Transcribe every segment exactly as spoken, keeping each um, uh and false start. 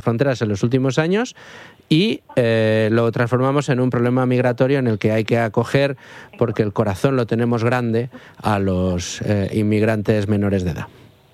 nuestras fronteras en los últimos años y eh, lo transformamos en un problema migratorio en el que hay que acoger, porque el corazón lo tenemos grande, a los eh, inmigrantes menores de edad.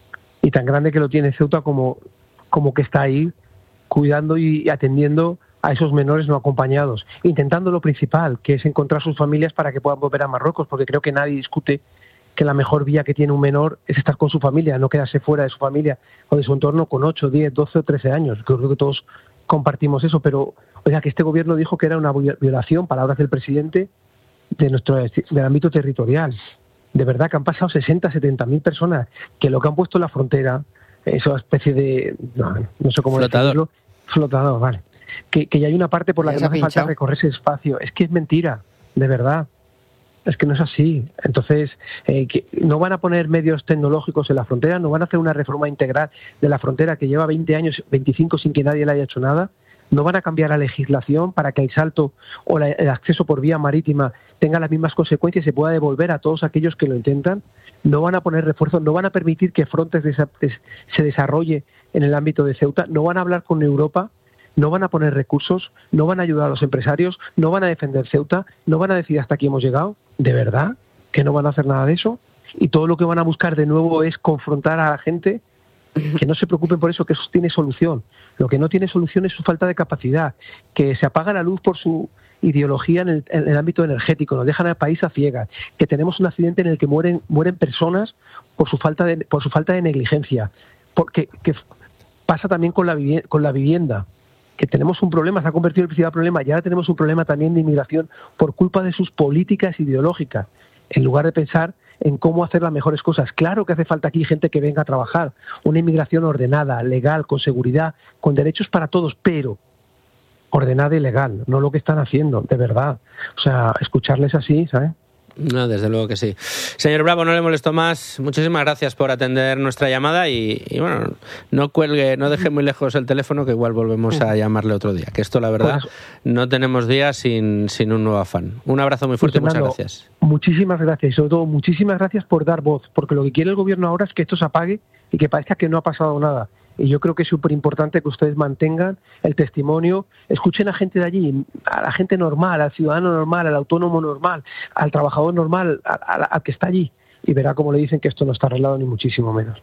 Y tan grande que lo tiene Ceuta como, como que está ahí cuidando y atendiendo a esos menores no acompañados, intentando lo principal, que es encontrar sus familias para que puedan volver a Marruecos, porque creo que nadie discute que la mejor vía que tiene un menor es estar con su familia, no quedarse fuera de su familia o de su entorno con ocho, diez, doce o trece años. Creo que todos compartimos eso, pero oiga, que este gobierno dijo que era una violación, palabras del presidente, de nuestro del ámbito territorial. De verdad que han pasado sesenta, setenta mil personas que lo que han puesto en la frontera, esa especie de, no, no sé cómo flotador. decirlo, flotador, vale. Que, que ya hay una parte por la que no hace falta recorrer ese espacio. Es que es mentira, de verdad. Es que no es así. Entonces, eh, que no van a poner medios tecnológicos en la frontera, no van a hacer una reforma integral de la frontera que lleva veinte años, veinticinco sin que nadie le haya hecho nada. No van a cambiar la legislación para que el salto o la, el acceso por vía marítima tenga las mismas consecuencias y se pueda devolver a todos aquellos que lo intentan. No van a poner refuerzos, no van a permitir que Frontex se desarrolle en el ámbito de Ceuta, no van a hablar con Europa, no van a poner recursos, no van a ayudar a los empresarios, no van a defender Ceuta, no van a decir hasta aquí hemos llegado. ¿De verdad que no van a hacer nada de eso? Y todo lo que van a buscar de nuevo es confrontar a la gente. Que no se preocupen por eso, que eso tiene solución. Lo que no tiene solución es su falta de capacidad, que se apaga la luz por su ideología en el, en el ámbito energético, nos dejan al país a ciegas, que tenemos un accidente en el que mueren mueren personas por su falta de por su falta de negligencia, porque que pasa también con la vivienda, con la vivienda, que tenemos un problema, se ha convertido en el principal problema, y ahora tenemos un problema también de inmigración por culpa de sus políticas ideológicas, en lugar de pensar en cómo hacer las mejores cosas. Claro que hace falta aquí gente que venga a trabajar, una inmigración ordenada, legal, con seguridad, con derechos para todos, pero ordenada y legal, no lo que están haciendo, de verdad. O sea, escucharles así, ¿sabes? No, desde luego que sí. Señor Bravo, no le molesto más. Muchísimas gracias por atender nuestra llamada y, y bueno, no cuelgue, no deje muy lejos el teléfono, que igual volvemos a llamarle otro día. Que esto, la verdad, pues, no tenemos días sin, sin un nuevo afán. Un abrazo muy fuerte pues, Fernando, y muchas gracias. Muchísimas gracias y sobre todo muchísimas gracias por dar voz, porque lo que quiere el gobierno ahora es que esto se apague y que parezca que no ha pasado nada. Y yo creo que es súper importante que ustedes mantengan el testimonio, escuchen a gente de allí, a la gente normal, al ciudadano normal, al autónomo normal, al trabajador normal, al, al que está allí, y verá cómo le dicen que esto no está arreglado ni muchísimo menos.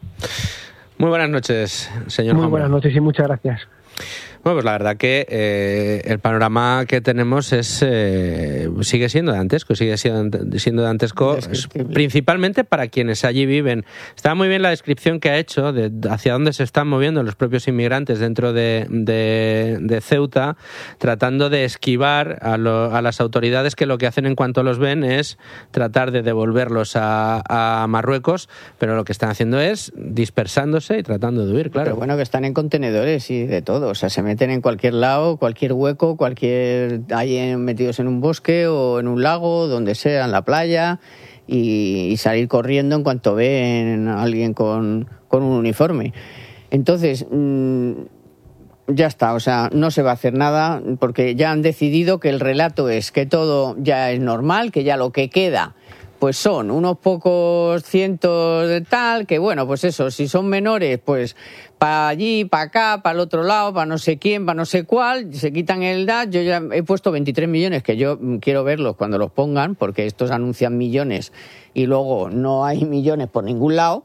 Muy buenas noches, señor Muy Juan buenas Bravo. noches y muchas gracias. Bueno, pues la verdad que eh, el panorama que tenemos es eh, sigue siendo dantesco, sigue siendo, siendo dantesco, principalmente para quienes allí viven. Está muy bien la descripción que ha hecho de hacia dónde se están moviendo los propios inmigrantes dentro de, de, de Ceuta, tratando de esquivar a, lo, a las autoridades que lo que hacen en cuanto los ven es tratar de devolverlos a, a Marruecos, pero lo que están haciendo es dispersándose y tratando de huir, claro. Pero bueno, que están en contenedores y de todo, o sea, se meten en cualquier lado, cualquier hueco, cualquier ahí metidos en un bosque o en un lago, donde sea, en la playa, y, y salir corriendo en cuanto ven a alguien con, con un uniforme. Entonces, mmm, ya está, o sea, no se va a hacer nada porque ya han decidido que el relato es que todo ya es normal, que ya lo que queda pues son unos pocos cientos de tal, que bueno, pues eso, si son menores, pues para allí, para acá, para el otro lado, para no sé quién, para no sé cuál, se quitan el D A S. Yo ya he puesto veintitrés millones, que yo quiero verlos cuando los pongan, porque estos anuncian millones y luego no hay millones por ningún lado.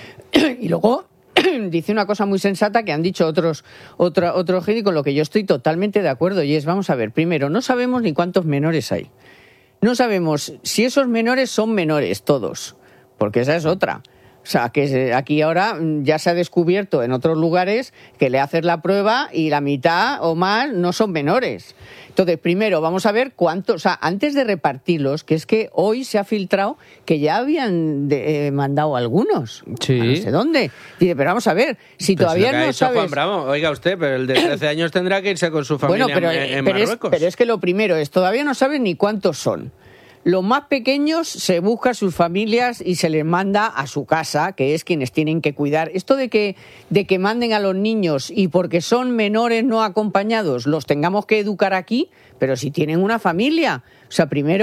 Y luego dice una cosa muy sensata que han dicho otros otro, otro gente, con lo que yo estoy totalmente de acuerdo, y es, vamos a ver, primero, no sabemos ni cuántos menores hay. No sabemos si esos menores son menores todos, porque esa es otra. O sea, que aquí ahora ya se ha descubierto en otros lugares que le haces la prueba y la mitad o más no son menores. Entonces, primero, vamos a ver cuántos, o sea, antes de repartirlos, que es que hoy se ha filtrado que ya habían de, eh, mandado algunos. Sí. A no sé dónde. Dice, pero vamos a ver, si pero todavía si lo que no ha dicho sabes... Juan Bravo, oiga usted, pero el de trece años tendrá que irse con su familia bueno, pero, en, en pero Marruecos. Es, pero es que lo primero es, todavía no sabes ni cuántos son. Los más pequeños se buscan sus familias y se les manda a su casa, que es quienes tienen que cuidar. Esto de que, de que manden a los niños y porque son menores no acompañados los tengamos que educar aquí, pero si tienen una familia. O sea, primero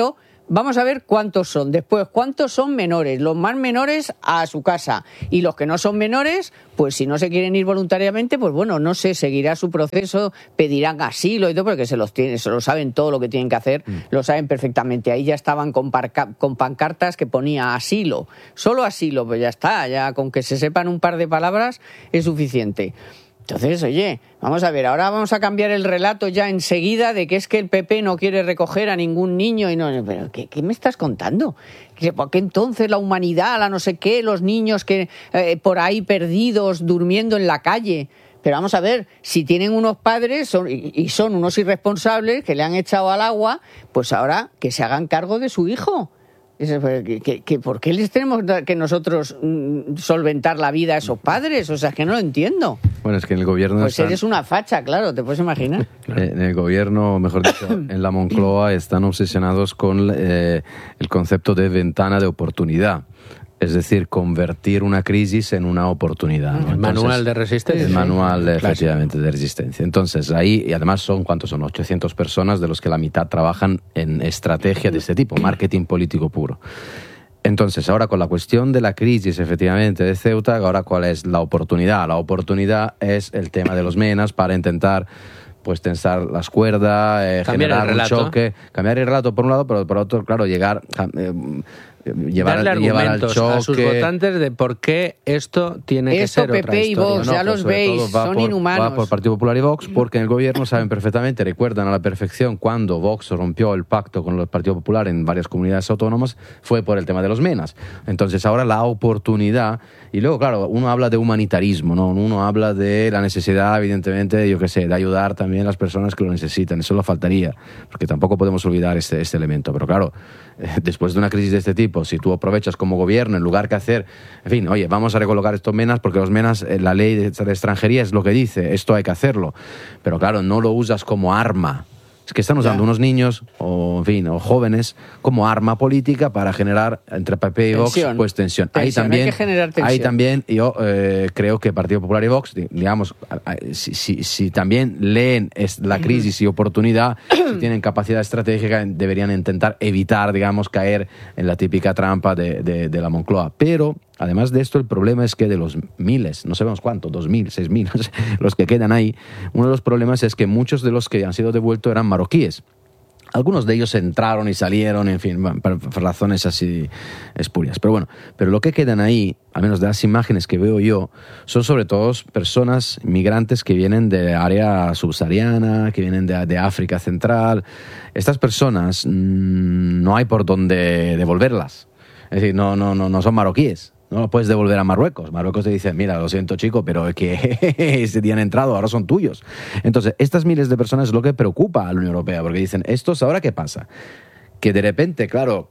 vamos a ver cuántos son. Después, cuántos son menores. Los más menores a su casa. Y los que no son menores, pues si no se quieren ir voluntariamente, pues bueno, no sé, seguirá su proceso, pedirán asilo y todo, porque se los tienen, se lo saben todo lo que tienen que hacer, mm. lo saben perfectamente. Ahí ya estaban con, parca, con pancartas que ponía asilo. Solo asilo, pues ya está. Ya con que se sepan un par de palabras es suficiente. Entonces, oye, vamos a ver, ahora vamos a cambiar el relato ya enseguida de que es que el P P no quiere recoger a ningún niño y no... ¿Pero qué, qué me estás contando? ¿Por qué entonces la humanidad, la no sé qué, los niños que eh, por ahí perdidos, durmiendo en la calle? Pero vamos a ver, si tienen unos padres son, y son unos irresponsables que le han echado al agua, pues ahora que se hagan cargo de su hijo. ¿Que, que, que, ¿Por qué les tenemos que nosotros mm, solventar la vida a esos padres? O sea, es que no lo entiendo. Bueno, es que en el gobierno... Pues están... eres una facha, claro, te puedes imaginar. En el gobierno, mejor dicho, en la Moncloa están obsesionados con eh, el concepto de ventana de oportunidad. Es decir, convertir una crisis en una oportunidad, ¿no? El Entonces, manual de resistencia. El manual, de, efectivamente, de resistencia. Entonces, ahí, y además son, ¿cuántos son? ochocientas personas, de los que la mitad trabajan en estrategia de este tipo, marketing político puro. Entonces, ahora con la cuestión de la crisis, efectivamente, de Ceuta, ahora ¿cuál es la oportunidad? La oportunidad es el tema de los menas para intentar... pues tensar las cuerdas, eh, generar un choque, cambiar el relato por un lado, pero por otro, claro, llegar... Eh, Llevar, darle llevar argumentos al choque. a sus votantes de por qué esto tiene que esto, ser P P otra historia. Y Vox, no, ya los veis, son por, inhumanos. Va por Partido Popular y Vox, porque en el gobierno saben perfectamente, recuerdan a la perfección cuando Vox rompió el pacto con el Partido Popular en varias comunidades autónomas, fue por el tema de los menas. Entonces ahora la oportunidad, y luego claro, uno habla de humanitarismo, ¿no? Uno habla de la necesidad, evidentemente, yo qué sé, de ayudar también a las personas que lo necesitan, eso lo faltaría, porque tampoco podemos olvidar este, este elemento, pero claro, después de una crisis de este tipo, si tú aprovechas como gobierno, en lugar que hacer, en fin, oye, vamos a recolocar estos menas porque los menas, la ley de extranjería es lo que dice, esto hay que hacerlo, pero claro, no lo usas como arma. Es que están usando yeah. unos niños, o en fin, o jóvenes, como arma política para generar entre P P y Vox tensión. pues tensión. tensión. Ahí también, hay que generar tensión. Ahí también yo eh, creo que Partido Popular y Vox, digamos, si, si, si también leen la crisis y oportunidad, si tienen capacidad estratégica, deberían intentar evitar, digamos, caer en la típica trampa de, de, de la Moncloa. Pero además de esto, el problema es que de los miles, no sabemos cuántos, dos mil, seis mil, los que quedan ahí, uno de los problemas es que muchos de los que han sido devueltos eran marroquíes. Algunos de ellos entraron y salieron, en fin, por razones así espurias. Pero bueno, pero lo que quedan ahí, al menos de las imágenes que veo yo, son sobre todo personas migrantes que vienen de área subsahariana, que vienen de, de África Central. Estas personas mmm, no hay por dónde devolverlas. Es decir, no, no, no, no son marroquíes. No lo puedes devolver a Marruecos. Marruecos te dice, mira, lo siento chico, pero es que ese día han entrado, ahora son tuyos. Entonces, estas miles de personas es lo que preocupa a la Unión Europea, porque dicen, ¿estos ahora qué pasa? Que de repente, claro,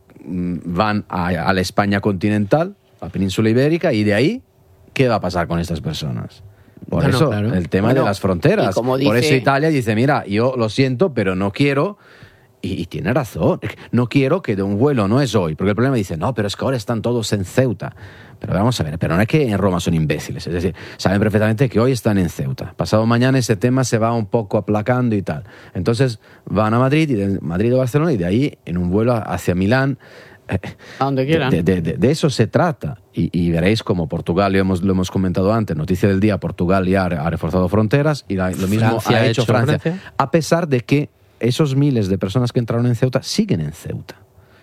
van a, a la España continental, a la península ibérica, y de ahí, ¿qué va a pasar con estas personas? Por bueno, eso, claro. el tema bueno, de las fronteras. Dice... Por eso Italia dice, mira, yo lo siento, pero no quiero... Y, y tiene razón. No quiero que de un vuelo, no es hoy, porque el problema dice, no, pero es que ahora están todos en Ceuta. Pero vamos a ver, pero no es que en Roma son imbéciles, es decir, saben perfectamente que hoy están en Ceuta. Pasado mañana ese tema se va un poco aplacando y tal. Entonces van a Madrid, y de Madrid a Barcelona, y de ahí en un vuelo hacia Milán. Eh, a donde quieran. De, de, de, de eso se trata. Y, y veréis como Portugal, lo hemos, lo hemos comentado antes, noticia del día, Portugal ya ha reforzado fronteras y la, lo mismo Francia ha hecho, hecho Francia, Francia, a pesar de que esos miles de personas que entraron en Ceuta siguen en Ceuta.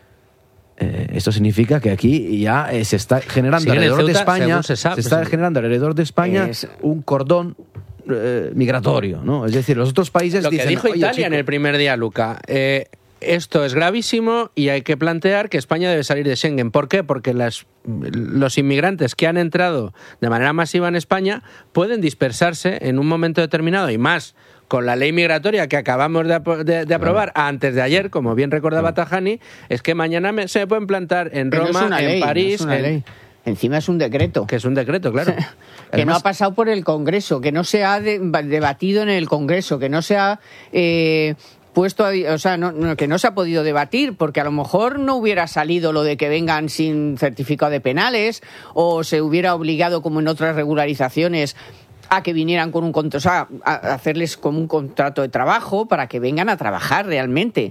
Eh, esto significa que aquí ya eh, se está generando siguen alrededor Ceuta, de España, se, sabe, se está sí. generando alrededor de España es... un cordón eh, migratorio, ¿no? Es decir, los otros países lo dicen... Lo que dijo Italia chico, en el primer día, Luca, eh, esto es gravísimo y hay que plantear que España debe salir de Schengen. ¿Por qué? Porque las, los inmigrantes que han entrado de manera masiva en España pueden dispersarse en un momento determinado y más con la ley migratoria que acabamos de, de, de aprobar claro. antes de ayer, como bien recordaba claro. Tajani, es que mañana me, se pueden plantar en Pero Roma, no en ley, París... No es en... Encima es un decreto. Que es un decreto, claro. que Además, no ha pasado por el Congreso, que no se ha de, debatido en el Congreso, que no se ha... Eh, puesto a, o sea, no, no, que no se ha podido debatir, porque a lo mejor no hubiera salido lo de que vengan sin certificado de penales, o se hubiera obligado, como en otras regularizaciones, a que vinieran con un contrato, o sea, a hacerles como un contrato de trabajo para que vengan a trabajar realmente.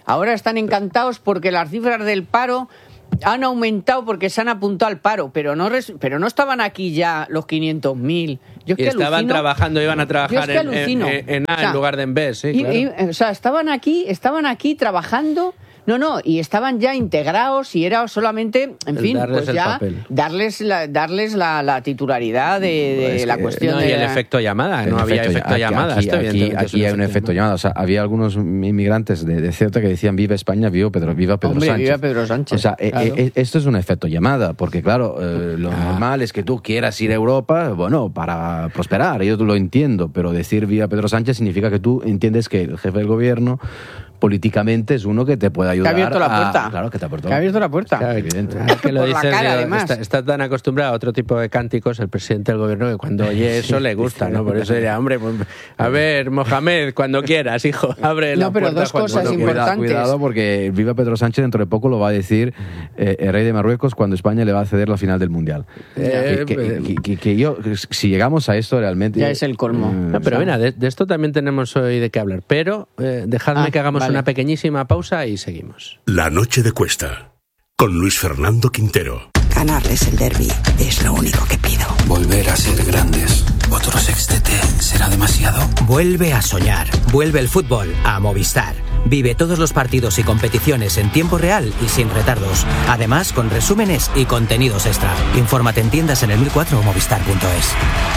ahora están encantados porque las cifras del paro han aumentado porque se han apuntado al paro, pero no res, pero no estaban aquí ya los quinientos mil. Yo es y que estaban alucino, trabajar, iban a trabajar es en, en, en, en A o sea, en lugar de en B, sí, y, claro. y, o sea, estaban aquí, estaban aquí trabajando. No, no, y estaban ya integrados y era solamente, en el fin, darles pues ya papel. darles la, darles la, la titularidad de, de pues la que, cuestión no, de y el la... efecto llamada, el no efecto, había efecto aquí, llamada. Aquí, Esto aquí, aquí hay un efecto llamada. O sea, había algunos inmigrantes de, de Ceuta que decían viva España, viva Pedro, viva Pedro Hombre, Sánchez. viva Pedro Sánchez. O sea, claro. eh, eh, esto es un efecto llamada, porque claro, eh, lo ah. normal es que tú quieras ir a Europa, bueno, para prosperar, yo lo entiendo, pero decir viva Pedro Sánchez significa que tú entiendes que el jefe del gobierno políticamente es uno que te puede ayudar. Que ha abierto la puerta. A, claro, que te ha abierto, que ha abierto la puerta. Claro, evidente. Que lo Por dices, la cara, digo, además. Está, está tan acostumbrado a otro tipo de cánticos el presidente del gobierno que cuando oye eso le gusta, ¿no? Por eso diría, hombre, pues, a ver, Mohamed, cuando quieras, hijo, abre la no, pero puerta. dos cosas cuando importantes. Cuidado, cuidado, porque viva Pedro Sánchez dentro de poco lo va a decir eh, el rey de Marruecos cuando España le va a ceder la final del Mundial. Eh, que, que, que, que, que yo, si llegamos a esto realmente... Ya es el colmo. Eh, No, pero mira, de, de esto también tenemos hoy de qué hablar, pero eh, dejadme ah, que hagamos vale. una pequeñísima pausa y seguimos. La noche de Cuesta, con Luis Fernando Quintero. Ganarles el derbi es lo único que pido. Volver a ser grandes. Otro sextete será demasiado. Vuelve a soñar. Vuelve el fútbol a Movistar. Vive todos los partidos y competiciones en tiempo real y sin retardos. Además, con resúmenes y contenidos extra. Infórmate en tiendas en el mil cuatro o movistar punto es.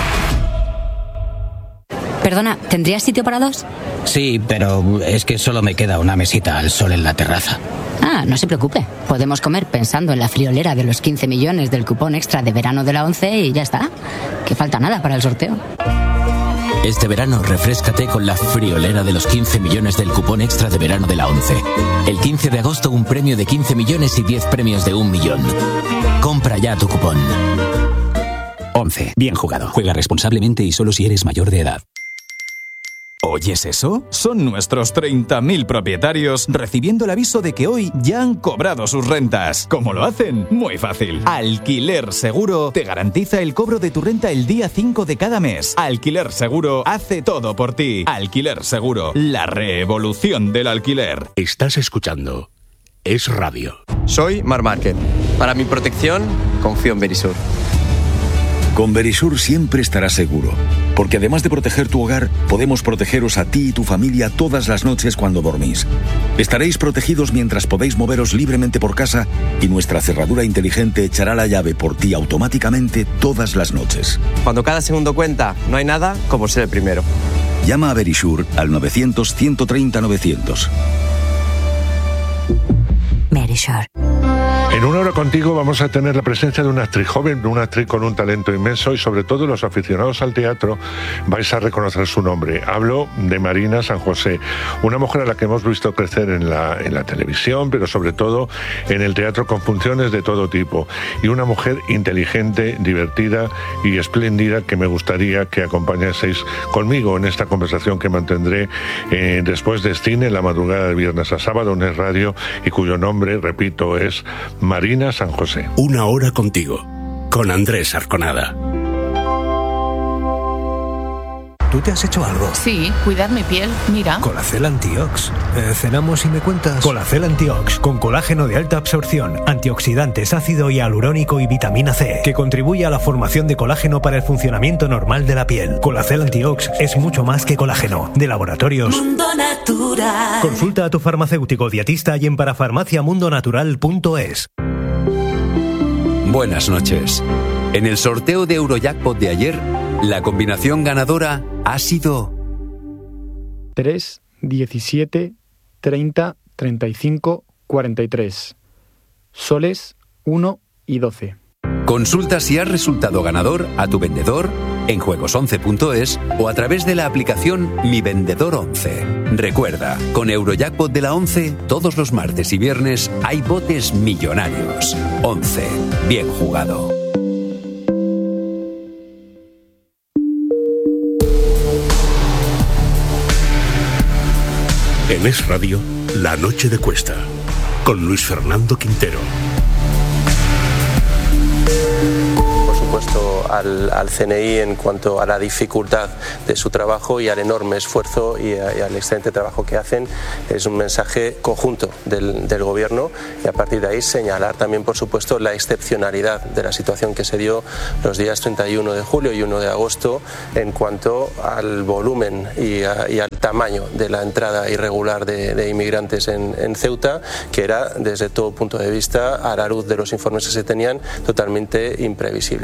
Perdona, ¿tendrías sitio para dos? Sí, pero es que solo me queda una mesita al sol en la terraza. Ah, no se preocupe. Podemos comer pensando en la friolera de los quince millones del cupón extra de verano de la ONCE y ya está. Que falta nada para el sorteo. Este verano refréscate con la friolera de los quince millones del cupón extra de verano de la ONCE. El quince de agosto un premio de quince millones y diez premios de un millón. Compra ya tu cupón. ONCE. Bien jugado. Juega responsablemente y solo si eres mayor de edad. ¿Oyes eso? Son nuestros treinta mil propietarios recibiendo el aviso de que hoy ya han cobrado sus rentas. ¿Cómo lo hacen? Muy fácil. Alquiler Seguro te garantiza el cobro de tu renta el día cinco de cada mes. Alquiler Seguro hace todo por ti. Alquiler Seguro, la revolución del alquiler. Estás escuchando Es Radio. Soy Mar Márquez. Para mi protección, confío en Verisur. Con Verisur siempre estarás seguro, porque además de proteger tu hogar, podemos protegeros a ti y tu familia todas las noches cuando dormís. Estaréis protegidos mientras podéis moveros libremente por casa y nuestra cerradura inteligente echará la llave por ti automáticamente todas las noches. Cuando cada segundo cuenta, no hay nada como ser el primero. Llama a Verisur al novecientos, ciento treinta, novecientos. Verisur. En Una Hora Contigo vamos a tener la presencia de una actriz joven, una actriz con un talento inmenso y sobre todo los aficionados al teatro vais a reconocer su nombre. Hablo de Marina San José, una mujer a la que hemos visto crecer en la, en la televisión, pero sobre todo en el teatro con funciones de todo tipo. Y una mujer inteligente, divertida y espléndida que me gustaría que acompañaseis conmigo en esta conversación que mantendré eh, después de cine, la madrugada de viernes a sábado en Es Radio y cuyo nombre, repito, es Marina San José. Una hora contigo, con Andrés Arconada. ¿Tú te has hecho algo? Sí, cuidar mi piel, mira. Colacel Antiox. Eh, ¿Cenamos y me cuentas? Colacel Antiox, con colágeno de alta absorción, antioxidantes, ácido hialurónico y vitamina C, que contribuye a la formación de colágeno para el funcionamiento normal de la piel. Colacel Antiox es mucho más que colágeno. De Laboratorios Mundo Natural. Consulta a tu farmacéutico dietista y en parafarmacia mundo natural punto es. Buenas noches. En el sorteo de Eurojackpot de ayer, la combinación ganadora ha sido tres, diecisiete, treinta, treinta y cinco, cuarenta y tres. Soles uno y doce. Consulta si has resultado ganador a tu vendedor en juegos once punto es o a través de la aplicación Mi Vendedor once. Recuerda, con Eurojackpot de la once, todos los martes y viernes hay botes millonarios. once. Bien jugado. En Es Radio, La Noche de Cuesta, con Luis Fernando Quintero. Por supuesto. supuesto, al, al C N I en cuanto a la dificultad de su trabajo y al enorme esfuerzo y, a, y al excelente trabajo que hacen. Es un mensaje conjunto del, del Gobierno y a partir de ahí señalar también, por supuesto, la excepcionalidad de la situación que se dio los días treinta y uno de julio y uno de agosto en cuanto al volumen y, a, y al tamaño de la entrada irregular de, de inmigrantes en, en Ceuta, que era, desde todo punto de vista, a la luz de los informes que se tenían, totalmente imprevisible.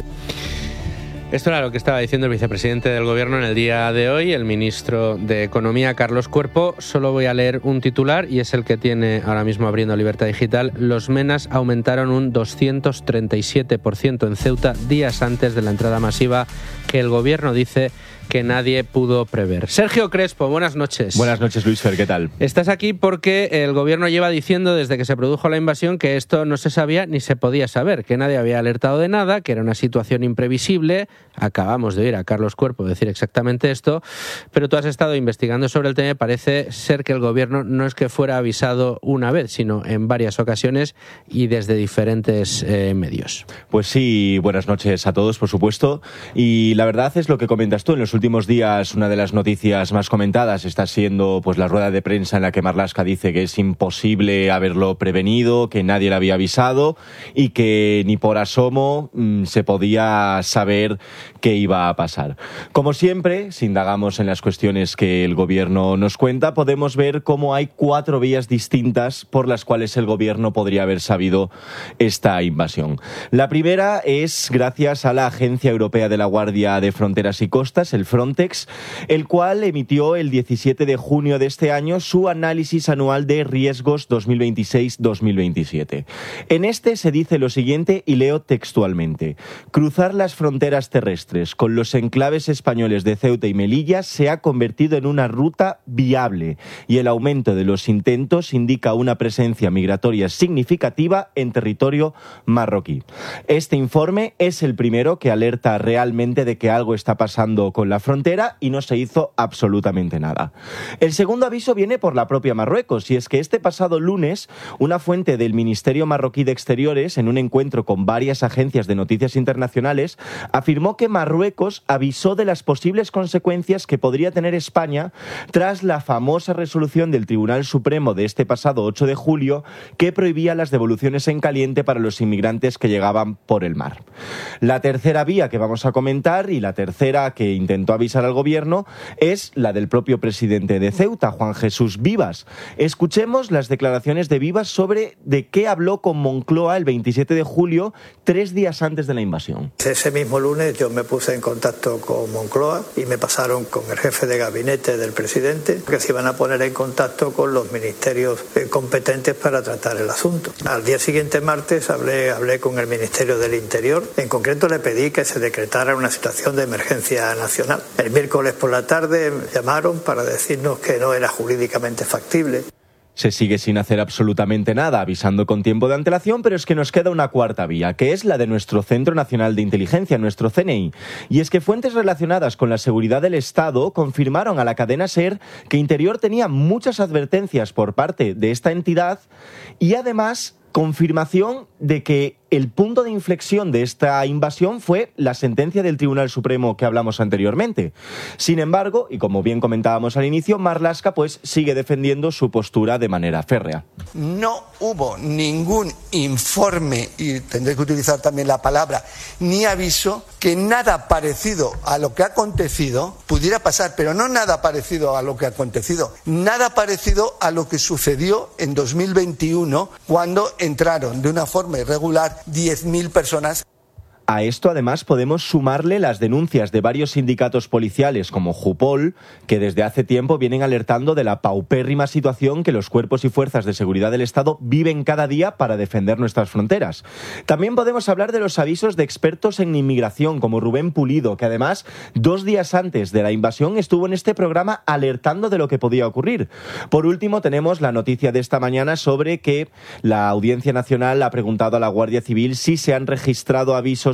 Esto era lo que estaba diciendo el vicepresidente del Gobierno en el día de hoy, el ministro de Economía, Carlos Cuerpo. Solo voy a leer un titular y es el que tiene ahora mismo abriendo Libertad Digital. Los menas aumentaron un doscientos treinta y siete por ciento en Ceuta días antes de la entrada masiva que el Gobierno dice que nadie pudo prever. Sergio Crespo, buenas noches. Buenas noches, Luis Fer, ¿qué tal? Estás aquí porque el Gobierno lleva diciendo desde que se produjo la invasión que esto no se sabía ni se podía saber, que nadie había alertado de nada, que era una situación imprevisible. Acabamos de oír a Carlos Cuerpo decir exactamente esto, pero tú has estado investigando sobre el tema y parece ser que el Gobierno no es que fuera avisado una vez, sino en varias ocasiones y desde diferentes eh, medios. Pues sí, buenas noches a todos, por supuesto. Y la verdad es lo que comentas tú. En los últimos días, una de las noticias más comentadas está siendo pues la rueda de prensa en la que Marlaska dice que es imposible haberlo prevenido, que nadie le había avisado y que ni por asomo mmm, se podía saber qué iba a pasar. Como siempre, si indagamos en las cuestiones que el Gobierno nos cuenta, podemos ver cómo hay cuatro vías distintas por las cuales el Gobierno podría haber sabido esta invasión. La primera es gracias a la Agencia Europea de la Guardia de Fronteras y Costas, el Frontex, el cual emitió el diecisiete de junio de este año su análisis anual de riesgos dos mil veintiséis dos mil veintisiete. En este se dice lo siguiente y leo textualmente: cruzar las fronteras terrestres con los enclaves españoles de Ceuta y Melilla se ha convertido en una ruta viable y el aumento de los intentos indica una presencia migratoria significativa en territorio marroquí. Este informe es el primero que alerta realmente de que algo está pasando con la frontera y no se hizo absolutamente nada. El segundo aviso viene por la propia Marruecos, y es que este pasado lunes una fuente del Ministerio Marroquí de Exteriores, en un encuentro con varias agencias de noticias internacionales, afirmó que Marruecos avisó de las posibles consecuencias que podría tener España tras la famosa resolución del Tribunal Supremo de este pasado ocho de julio que prohibía las devoluciones en caliente para los inmigrantes que llegaban por el mar. La tercera vía que vamos a comentar, y la tercera que intentó avisar al Gobierno, es la del propio presidente de Ceuta, Juan Jesús Vivas. Escuchemos las declaraciones de Vivas sobre de qué habló con Moncloa el veintisiete de julio, tres días antes de la invasión. Ese mismo lunes yo me puse en contacto con Moncloa y me pasaron con el jefe de gabinete del presidente, que se iban a poner en contacto con los ministerios competentes para tratar el asunto. Al día siguiente, martes, hablé, hablé con el Ministerio del Interior. En concreto le pedí que se decretara una situación de emergencia nacional. El miércoles por la tarde me llamaron para decirnos que no era jurídicamente factible. Se sigue sin hacer absolutamente nada, avisando con tiempo de antelación, pero es que nos queda una cuarta vía, que es la de nuestro Centro Nacional de Inteligencia, nuestro C N I. Y es que fuentes relacionadas con la seguridad del Estado confirmaron a la cadena SER que Interior tenía muchas advertencias por parte de esta entidad y además confirmación de que el punto de inflexión de esta invasión fue la sentencia del Tribunal Supremo que hablamos anteriormente. Sin embargo, y como bien comentábamos al inicio, Marlaska pues sigue defendiendo su postura de manera férrea. No hubo ningún informe, y tendré que utilizar también la palabra, ni aviso, que nada parecido a lo que ha acontecido pudiera pasar, pero no nada parecido a lo que ha acontecido, nada parecido a lo que sucedió en dos mil veintiuno, cuando entraron de una forma irregular diez mil personas. A esto, además, podemos sumarle las denuncias de varios sindicatos policiales como Jupol, que desde hace tiempo vienen alertando de la paupérrima situación que los cuerpos y fuerzas de seguridad del Estado viven cada día para defender nuestras fronteras. También podemos hablar de los avisos de expertos en inmigración como Rubén Pulido, que además, dos días antes de la invasión estuvo en este programa alertando de lo que podía ocurrir. Por último, tenemos la noticia de esta mañana sobre que la Audiencia Nacional ha preguntado a la Guardia Civil si se han registrado avisos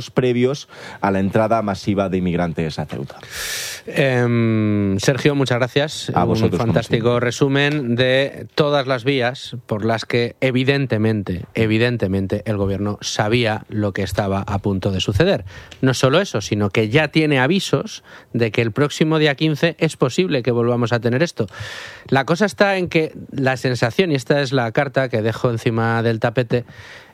momentos previos a la entrada masiva de inmigrantes a Ceuta. Eh, Sergio, muchas gracias. A vosotros, un fantástico resumen de todas las vías por las que evidentemente, evidentemente el gobierno sabía lo que estaba a punto de suceder. No solo eso, sino que ya tiene avisos de que el próximo día quince es posible que volvamos a tener esto. La cosa está en que la sensación, y esta es la carta que dejo encima del tapete,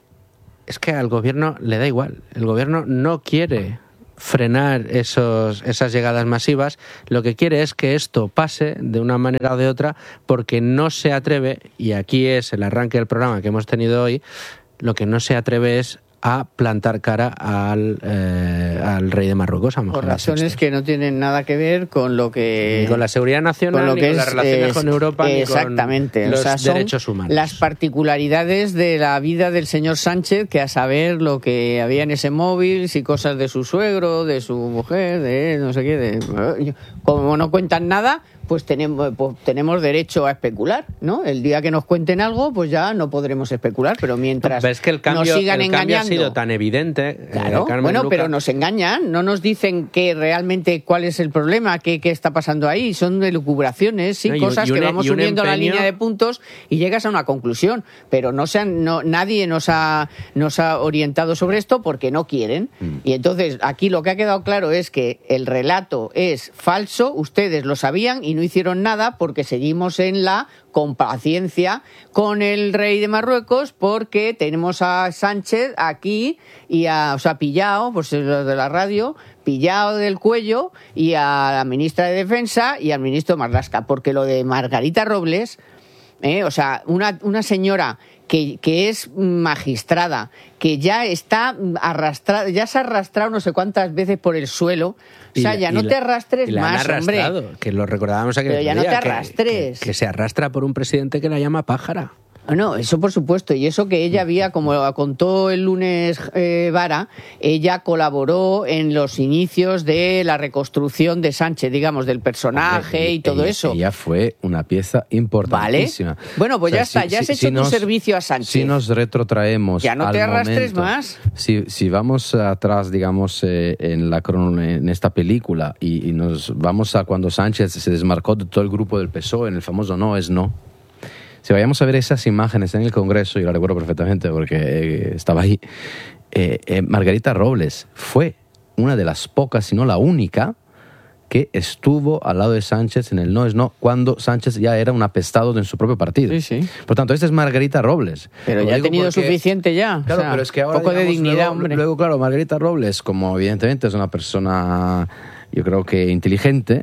es que al gobierno le da igual. El gobierno no quiere frenar esos, esas llegadas masivas. Lo que quiere es que esto pase de una manera o de otra, porque no se atreve, y aquí es el arranque del programa que hemos tenido hoy, lo que no se atreve es a plantar cara al, eh, al rey de Marruecos, a Mohamed por razones que no tienen nada que ver con lo que... Ni con la seguridad nacional, con lo que ni con es, las relaciones es, con Europa, exactamente, ni con los o sea, derechos humanos. Las particularidades de la vida del señor Sánchez, que a saber lo que había en ese móvil, si cosas de su suegro, de su mujer, de no sé qué, de... como no cuentan nada, pues tenemos, pues tenemos derecho a especular, ¿no? El día que nos cuenten algo, pues ya no podremos especular, pero mientras pero es que el cambio, nos sigan el engañando... cambio ha sido tan evidente. Claro, eh, bueno, Luca. pero nos engañan, no nos dicen que realmente cuál es el problema, qué, qué está pasando ahí, son elucubraciones, sí, no, y, cosas y un, que vamos subiendo empeño... la línea de puntos y llegas a una conclusión, pero no se han, no, nadie nos ha, nos ha orientado sobre esto porque no quieren. Mm. Y entonces aquí lo que ha quedado claro es que el relato es falso, ustedes lo sabían y no hicieron nada, porque seguimos en la complacencia con el rey de Marruecos, porque tenemos a Sánchez aquí y a, o sea, pillado, pues los de la radio, pillado del cuello, y a la ministra de Defensa y al ministro Marlaska, porque lo de Margarita Robles, eh, o sea, una, una señora que, que es magistrada, que ya está arrastrada, ya se ha arrastrado no sé cuántas veces por el suelo. O sea, ya no te arrastres más, hombre. Que lo recordábamos aquí. Pero ya no te arrastres. Que, que, que se arrastra por un presidente que la llama pájara. No, eso por supuesto, y eso que ella había, como contó el lunes eh, Vara, ella colaboró en los inicios de la reconstrucción de Sánchez, digamos, del personaje Hombre, y todo ella, eso. Ella fue una pieza importantísima. ¿Vale? Bueno, pues o sea, ya está, si, ya si, has hecho si tu nos, servicio a Sánchez. Si nos retrotraemos ya no al te arrastres momento, más. Si, si vamos atrás, digamos, eh, en, la, en esta película y, y nos vamos a cuando Sánchez se desmarcó de todo el grupo del P S O E en el famoso No es No. Si vayamos a ver esas imágenes en el Congreso, yo lo recuerdo perfectamente porque eh, estaba ahí, eh, eh, Margarita Robles fue una de las pocas, si no la única, que estuvo al lado de Sánchez en el No es No, cuando Sánchez ya era un apestado en su propio partido. Sí, sí. Por tanto, esta es Margarita Robles. Pero lo ya ha tenido porque, suficiente ya. Claro, o sea, pero es que ahora, un poco digamos, de dignidad, luego, hombre. Luego, claro, Margarita Robles, como evidentemente es una persona, yo creo que inteligente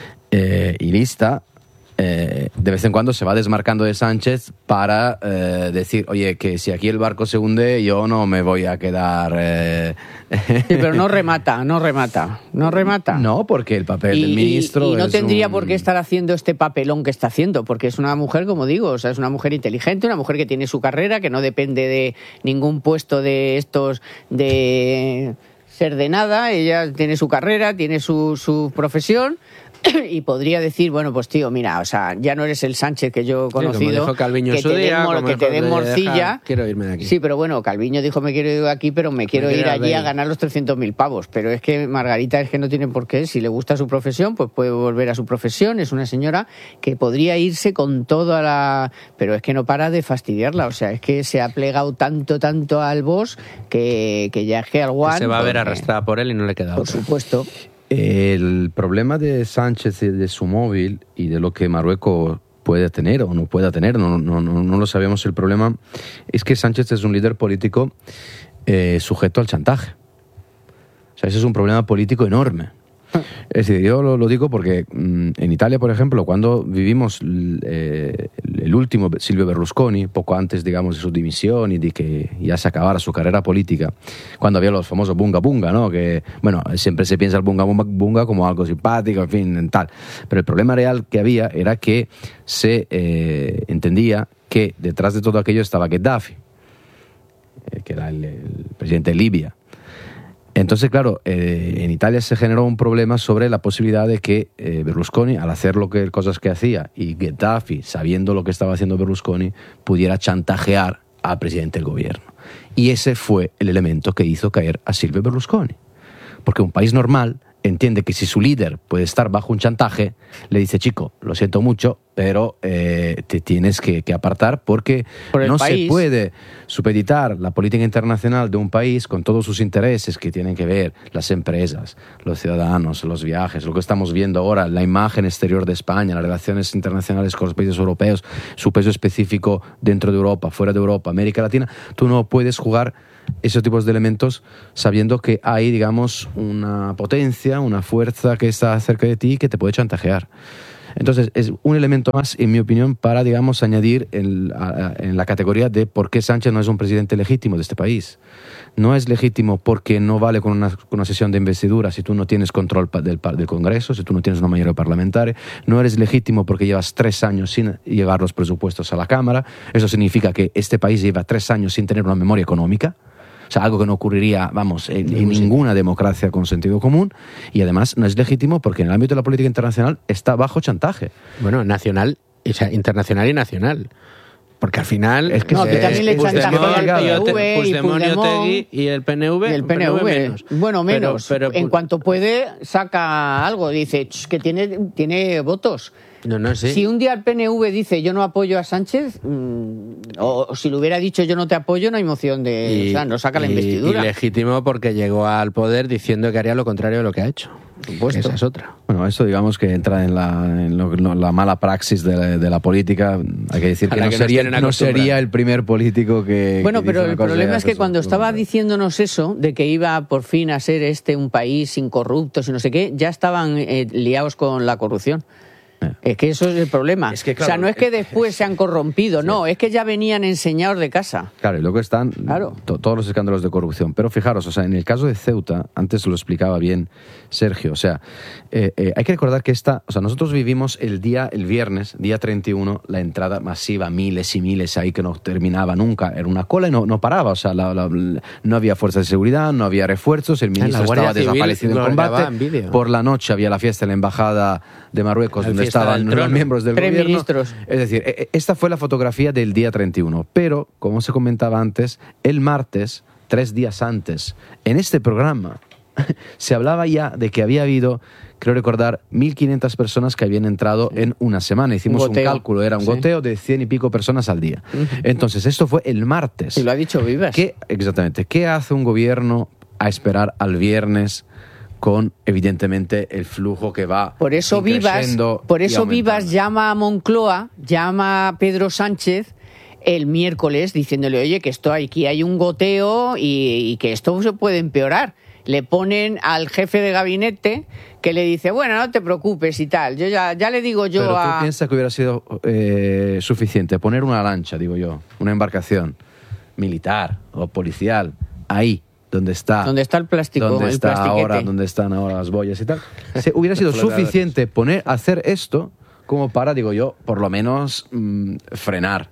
eh, y lista, Eh, de vez en cuando se va desmarcando de Sánchez para eh, decir, oye, que si aquí el barco se hunde, yo no me voy a quedar... Eh... Sí, pero no remata, no remata, no remata. No, porque el papel y, del ministro Y, y no es tendría un... por qué estar haciendo este papelón que está haciendo, porque es una mujer, como digo, o sea, es una mujer inteligente, una mujer que tiene su carrera, que no depende de ningún puesto de estos de ser de nada, ella tiene su carrera, tiene su, su profesión... y podría decir, bueno, pues tío, mira, o sea, ya no eres el Sánchez que yo he conocido, sí, como dijo Calviño que, su te día, den, que te den morcilla. Dejar, quiero irme de aquí. Sí, pero bueno, Calviño dijo, me quiero ir de aquí, pero me quiero me ir allí a ganar los trescientos mil pavos. Pero es que Margarita es que no tiene por qué, si le gusta su profesión, pues puede volver a su profesión. Es una señora que podría irse con toda la... Pero es que no para de fastidiarla, o sea, es que se ha plegado tanto, tanto al boss que, que ya es que al One... Se va a ver arrastrada por él y no le queda Por otra. supuesto. El problema de Sánchez y de su móvil y de lo que Marruecos puede tener o no pueda tener, no, no, no, no lo sabemos. El problema es que Sánchez es un líder político eh, sujeto al chantaje. O sea, ese es un problema político enorme. Es decir, yo lo, lo digo porque mmm, en Italia, por ejemplo, cuando vivimos eh, el último Silvio Berlusconi, poco antes, digamos, de su dimisión y de que ya se acabara su carrera política, cuando había los famosos bunga bunga, ¿no? Que, bueno, siempre se piensa el bunga bunga, bunga como algo simpático, en fin, tal. Pero el problema real que había era que se eh, entendía que detrás de todo aquello estaba Gheddafi, eh, que era el, el presidente de Libia. Entonces, claro, eh, en Italia se generó un problema sobre la posibilidad de que eh, Berlusconi, al hacer lo que, cosas que hacía, y Gheddafi, sabiendo lo que estaba haciendo Berlusconi, pudiera chantajear al presidente del gobierno. Y ese fue el elemento que hizo caer a Silvio Berlusconi. Porque un país normal entiende que si su líder puede estar bajo un chantaje, le dice, chico, lo siento mucho, pero eh, te tienes que, que apartar porque Por no país. se puede supeditar la política internacional de un país con todos sus intereses que tienen que ver las empresas, los ciudadanos, los viajes, lo que estamos viendo ahora, la imagen exterior de España, las relaciones internacionales con los países europeos, su peso específico dentro de Europa, fuera de Europa, América Latina. Tú no puedes jugar esos tipos de elementos sabiendo que hay, digamos, una potencia, una fuerza que está cerca de ti que te puede chantajear. Entonces, es un elemento más, en mi opinión, para, digamos, añadir en, a, en la categoría de por qué Sánchez no es un presidente legítimo de este país. No es legítimo porque no vale con una, con una sesión de investidura si tú no tienes control del, del Congreso, si tú no tienes una mayoría parlamentaria. No eres legítimo porque llevas tres años sin llevar los presupuestos a la Cámara. Eso significa que este país lleva tres años sin tener una memoria económica. O sea, algo que no ocurriría, vamos, en, en ninguna democracia con sentido común. Y además no es legítimo porque en el ámbito de la política internacional está bajo chantaje. Bueno, nacional, o sea, internacional y nacional. Porque al final... Es que no, que también le chantajean al P N V y Puigdemont y el P N V. Y el P N V, P N V menos. Bueno, menos. Pero, pero, en cuanto puede, saca algo. Dice que tiene, tiene votos. No, no, sí. Si un día el P N V dice yo no apoyo a Sánchez, mmm, o, o si lo hubiera dicho yo no te apoyo, no hay moción de... Y, o sea, no saca la y, investidura. Y legítimo porque llegó al poder diciendo que haría lo contrario de lo que ha hecho. Supuesto. Esa es otra. Bueno, eso digamos que entra en la, en lo, no, la mala praxis de la, de la política. Hay que decir que, no, que sería, no sería el primer político que... Bueno, que pero el problema es que cuando eso, estaba diciéndonos eso, de que iba por fin a ser este un país sin corruptos y no sé qué, ya estaban eh, liados con la corrupción. Es que eso es el problema. Es que, claro, o sea, no es que después se han corrompido, sí. No, es que ya venían enseñados de casa. Claro, y luego están claro. to- todos los escándalos de corrupción. Pero fijaros, o sea, en el caso de Ceuta, antes lo explicaba bien Sergio, o sea, eh, eh, hay que recordar que esta, o sea, nosotros vivimos el día, el viernes, día treinta y uno, la entrada masiva, miles y miles ahí que no terminaba nunca, era una cola y no, no paraba, o sea, la, la, la, no había fuerzas de seguridad, no había refuerzos, el ministro estaba desaparecido en combate, por la noche había la fiesta en la embajada de Marruecos, el donde estaban los miembros del Tres gobierno. Ministros. Es decir, esta fue la fotografía del día treinta y uno, pero, como se comentaba antes, el martes, tres días antes, en este programa, se hablaba ya de que había habido, creo recordar, mil quinientas personas que habían entrado sí. en una semana. Hicimos un, un cálculo, era un sí. goteo de cien y pico personas al día. Uh-huh. Entonces, esto fue el martes. Y lo ha dicho Vivas. ¿Qué, exactamente. ¿Qué hace un gobierno a esperar al viernes con, evidentemente, el flujo que va por eso Vivas, por eso Vivas llama a Moncloa, llama a Pedro Sánchez el miércoles diciéndole, oye, que esto aquí hay un goteo y, y que esto se puede empeorar. Le ponen al jefe de gabinete que le dice, bueno, no te preocupes y tal. Yo ya, ya le digo yo Pero a... ¿tú piensas que hubiera sido eh, suficiente poner una lancha, digo yo, una embarcación militar o policial ahí? Donde está, donde está el plástico, donde el está plastiquete. ahora, donde están ahora las boyas y tal. Se, hubiera sido suficiente poner, hacer esto como para, digo yo, por lo menos mmm, frenar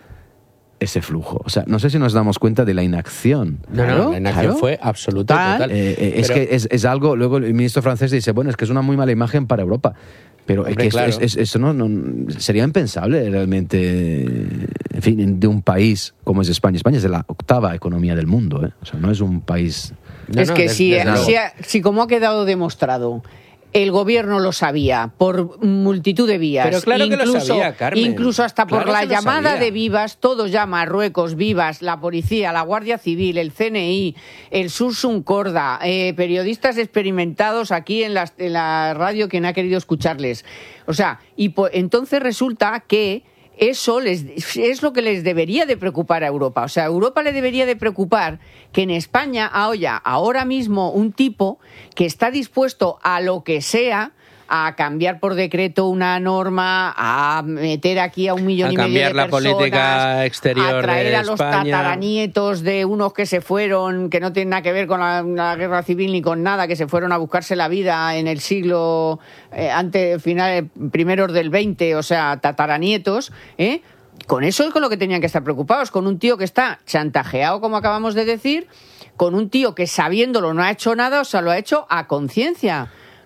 ese flujo. O sea, no sé si nos damos cuenta de la inacción. No, no, la inacción claro. fue absoluta. Total. Eh, eh, es Pero... que es, es algo, luego el ministro francés dice, bueno, es que es una muy mala imagen para Europa. Pero Hombre, es que claro. eso, es, es, eso no, no sería impensable realmente, en fin, de un país como es España. España es de la octava economía del mundo, ¿eh? O sea, no es un país... Es no, que de, si, de si, si como ha quedado demostrado, el gobierno lo sabía por multitud de vías. Pero claro incluso, que lo sabía, Carmen. Incluso hasta por claro la llamada sabía. de Vivas, todos ya Marruecos, Vivas, la policía, la Guardia Civil, el C N I, el Sursun Corda, eh, periodistas experimentados aquí en la, en la radio, quien ha querido escucharles. O sea, y po- entonces resulta que eso les, es lo que les debería de preocupar a Europa. O sea, a Europa le debería de preocupar que en España haya ahora mismo un tipo que está dispuesto a lo que sea, a cambiar por decreto una norma, a meter aquí a un millón a y medio de cambiar la personas, política exterior a traer de a los España. tataranietos de unos que se fueron, que no tienen nada que ver con la, la guerra civil ni con nada, que se fueron a buscarse la vida en el siglo eh, antes, final, primeros del veinte, o sea, tataranietos, ¿eh? Con eso es con lo que tenían que estar preocupados, con un tío que está chantajeado, como acabamos de decir, con un tío que sabiéndolo no ha hecho nada, o sea, lo ha hecho a conciencia. O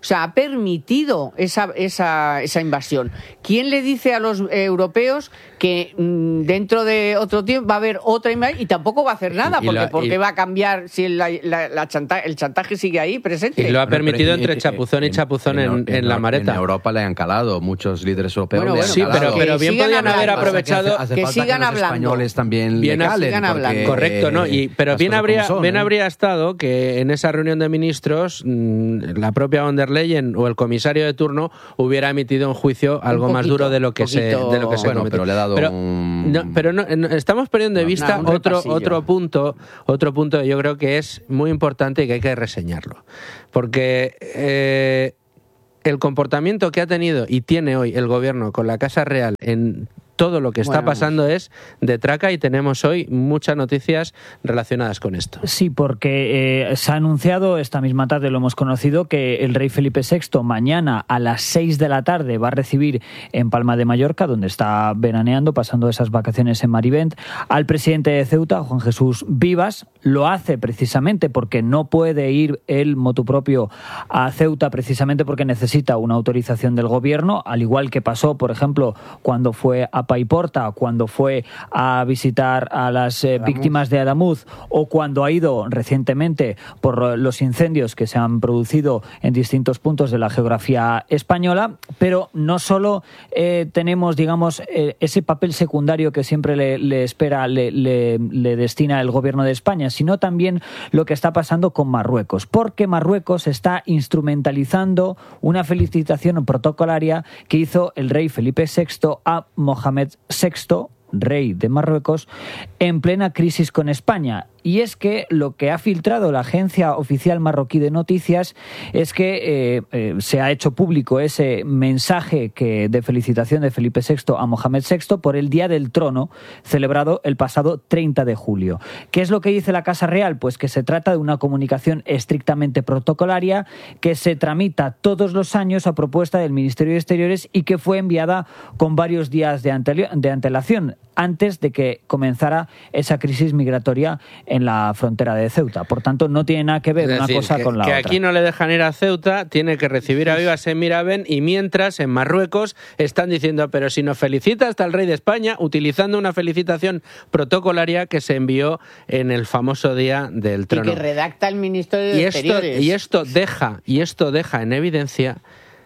sea, ha permitido esa, esa, esa invasión. ¿Quién le dice a los europeos que mmm, dentro de otro tiempo va a haber otra invasión y tampoco va a hacer nada? Y, y porque la, porque y... va a cambiar si la, la, la chanta, el chantaje sigue ahí presente. Y lo ha permitido entre chapuzón y chapuzón en, en, en, en la mareta. En Europa le han calado, muchos líderes europeos bueno, le bueno, han sí, calado. pero, pero bien podían haber aprovechado... Hace, hace que falta sigan que los hablando. españoles también bien, le calen, sigan hablando. porque, Correcto, ¿no? Y, pero bien, habría, son, bien ¿eh? habría estado que en esa reunión de ministros mmm, la propia von der Leyen o el comisario de turno hubiera emitido un juicio algo un poquito, más duro de lo que se de lo que se bueno, cometió. pero le ha dado pero, un... no, pero no, no, estamos perdiendo de vista no, otro otro punto, otro punto que yo creo que es muy importante y que hay que reseñarlo. Porque eh, el comportamiento que ha tenido y tiene hoy el gobierno con la Casa Real en todo lo que está bueno, pasando es de traca y tenemos hoy muchas noticias relacionadas con esto. Sí, porque eh, se ha anunciado esta misma tarde, lo hemos conocido, que el rey Felipe sexto mañana a las seis de la tarde va a recibir en Palma de Mallorca, donde está veraneando, pasando esas vacaciones en Marivent, al presidente de Ceuta, Juan Jesús Vivas. Lo hace precisamente porque no puede ir él motu propio a Ceuta, precisamente porque necesita una autorización del gobierno, al igual que pasó, por ejemplo, cuando fue a Paiporta, cuando fue a visitar a las eh, víctimas de Adamuz, o cuando ha ido recientemente por los incendios que se han producido en distintos puntos de la geografía española. Pero no solo eh, tenemos, digamos, eh, ese papel secundario que siempre le, le espera, le, le, le destina el gobierno de España, sino también lo que está pasando con Marruecos, porque Marruecos está instrumentalizando una felicitación protocolaria que hizo el rey Felipe sexto a Mohamed sexto, rey de Marruecos, en plena crisis con España. Y es que lo que ha filtrado la agencia oficial marroquí de noticias es que eh, eh, se ha hecho público ese mensaje que, de felicitación de Felipe sexto a Mohamed sexto por el Día del Trono, celebrado el pasado treinta de julio. ¿Qué es lo que dice la Casa Real? Pues que se trata de una comunicación estrictamente protocolaria que se tramita todos los años a propuesta del Ministerio de Exteriores y que fue enviada con varios días de, ante- de antelación, antes de que comenzara esa crisis migratoria en la frontera de Ceuta. Por tanto, no tiene nada que ver es una decir, cosa que, con la que otra. Que aquí no le dejan ir a Ceuta, tiene que recibir a Vivas en Miravent, y mientras en Marruecos están diciendo, pero si nos felicita hasta el rey de España, utilizando una felicitación protocolaria que se envió en el famoso Día del Trono. Y que redacta el Ministerio de y esto, Exteriores. y esto deja, y esto deja en evidencia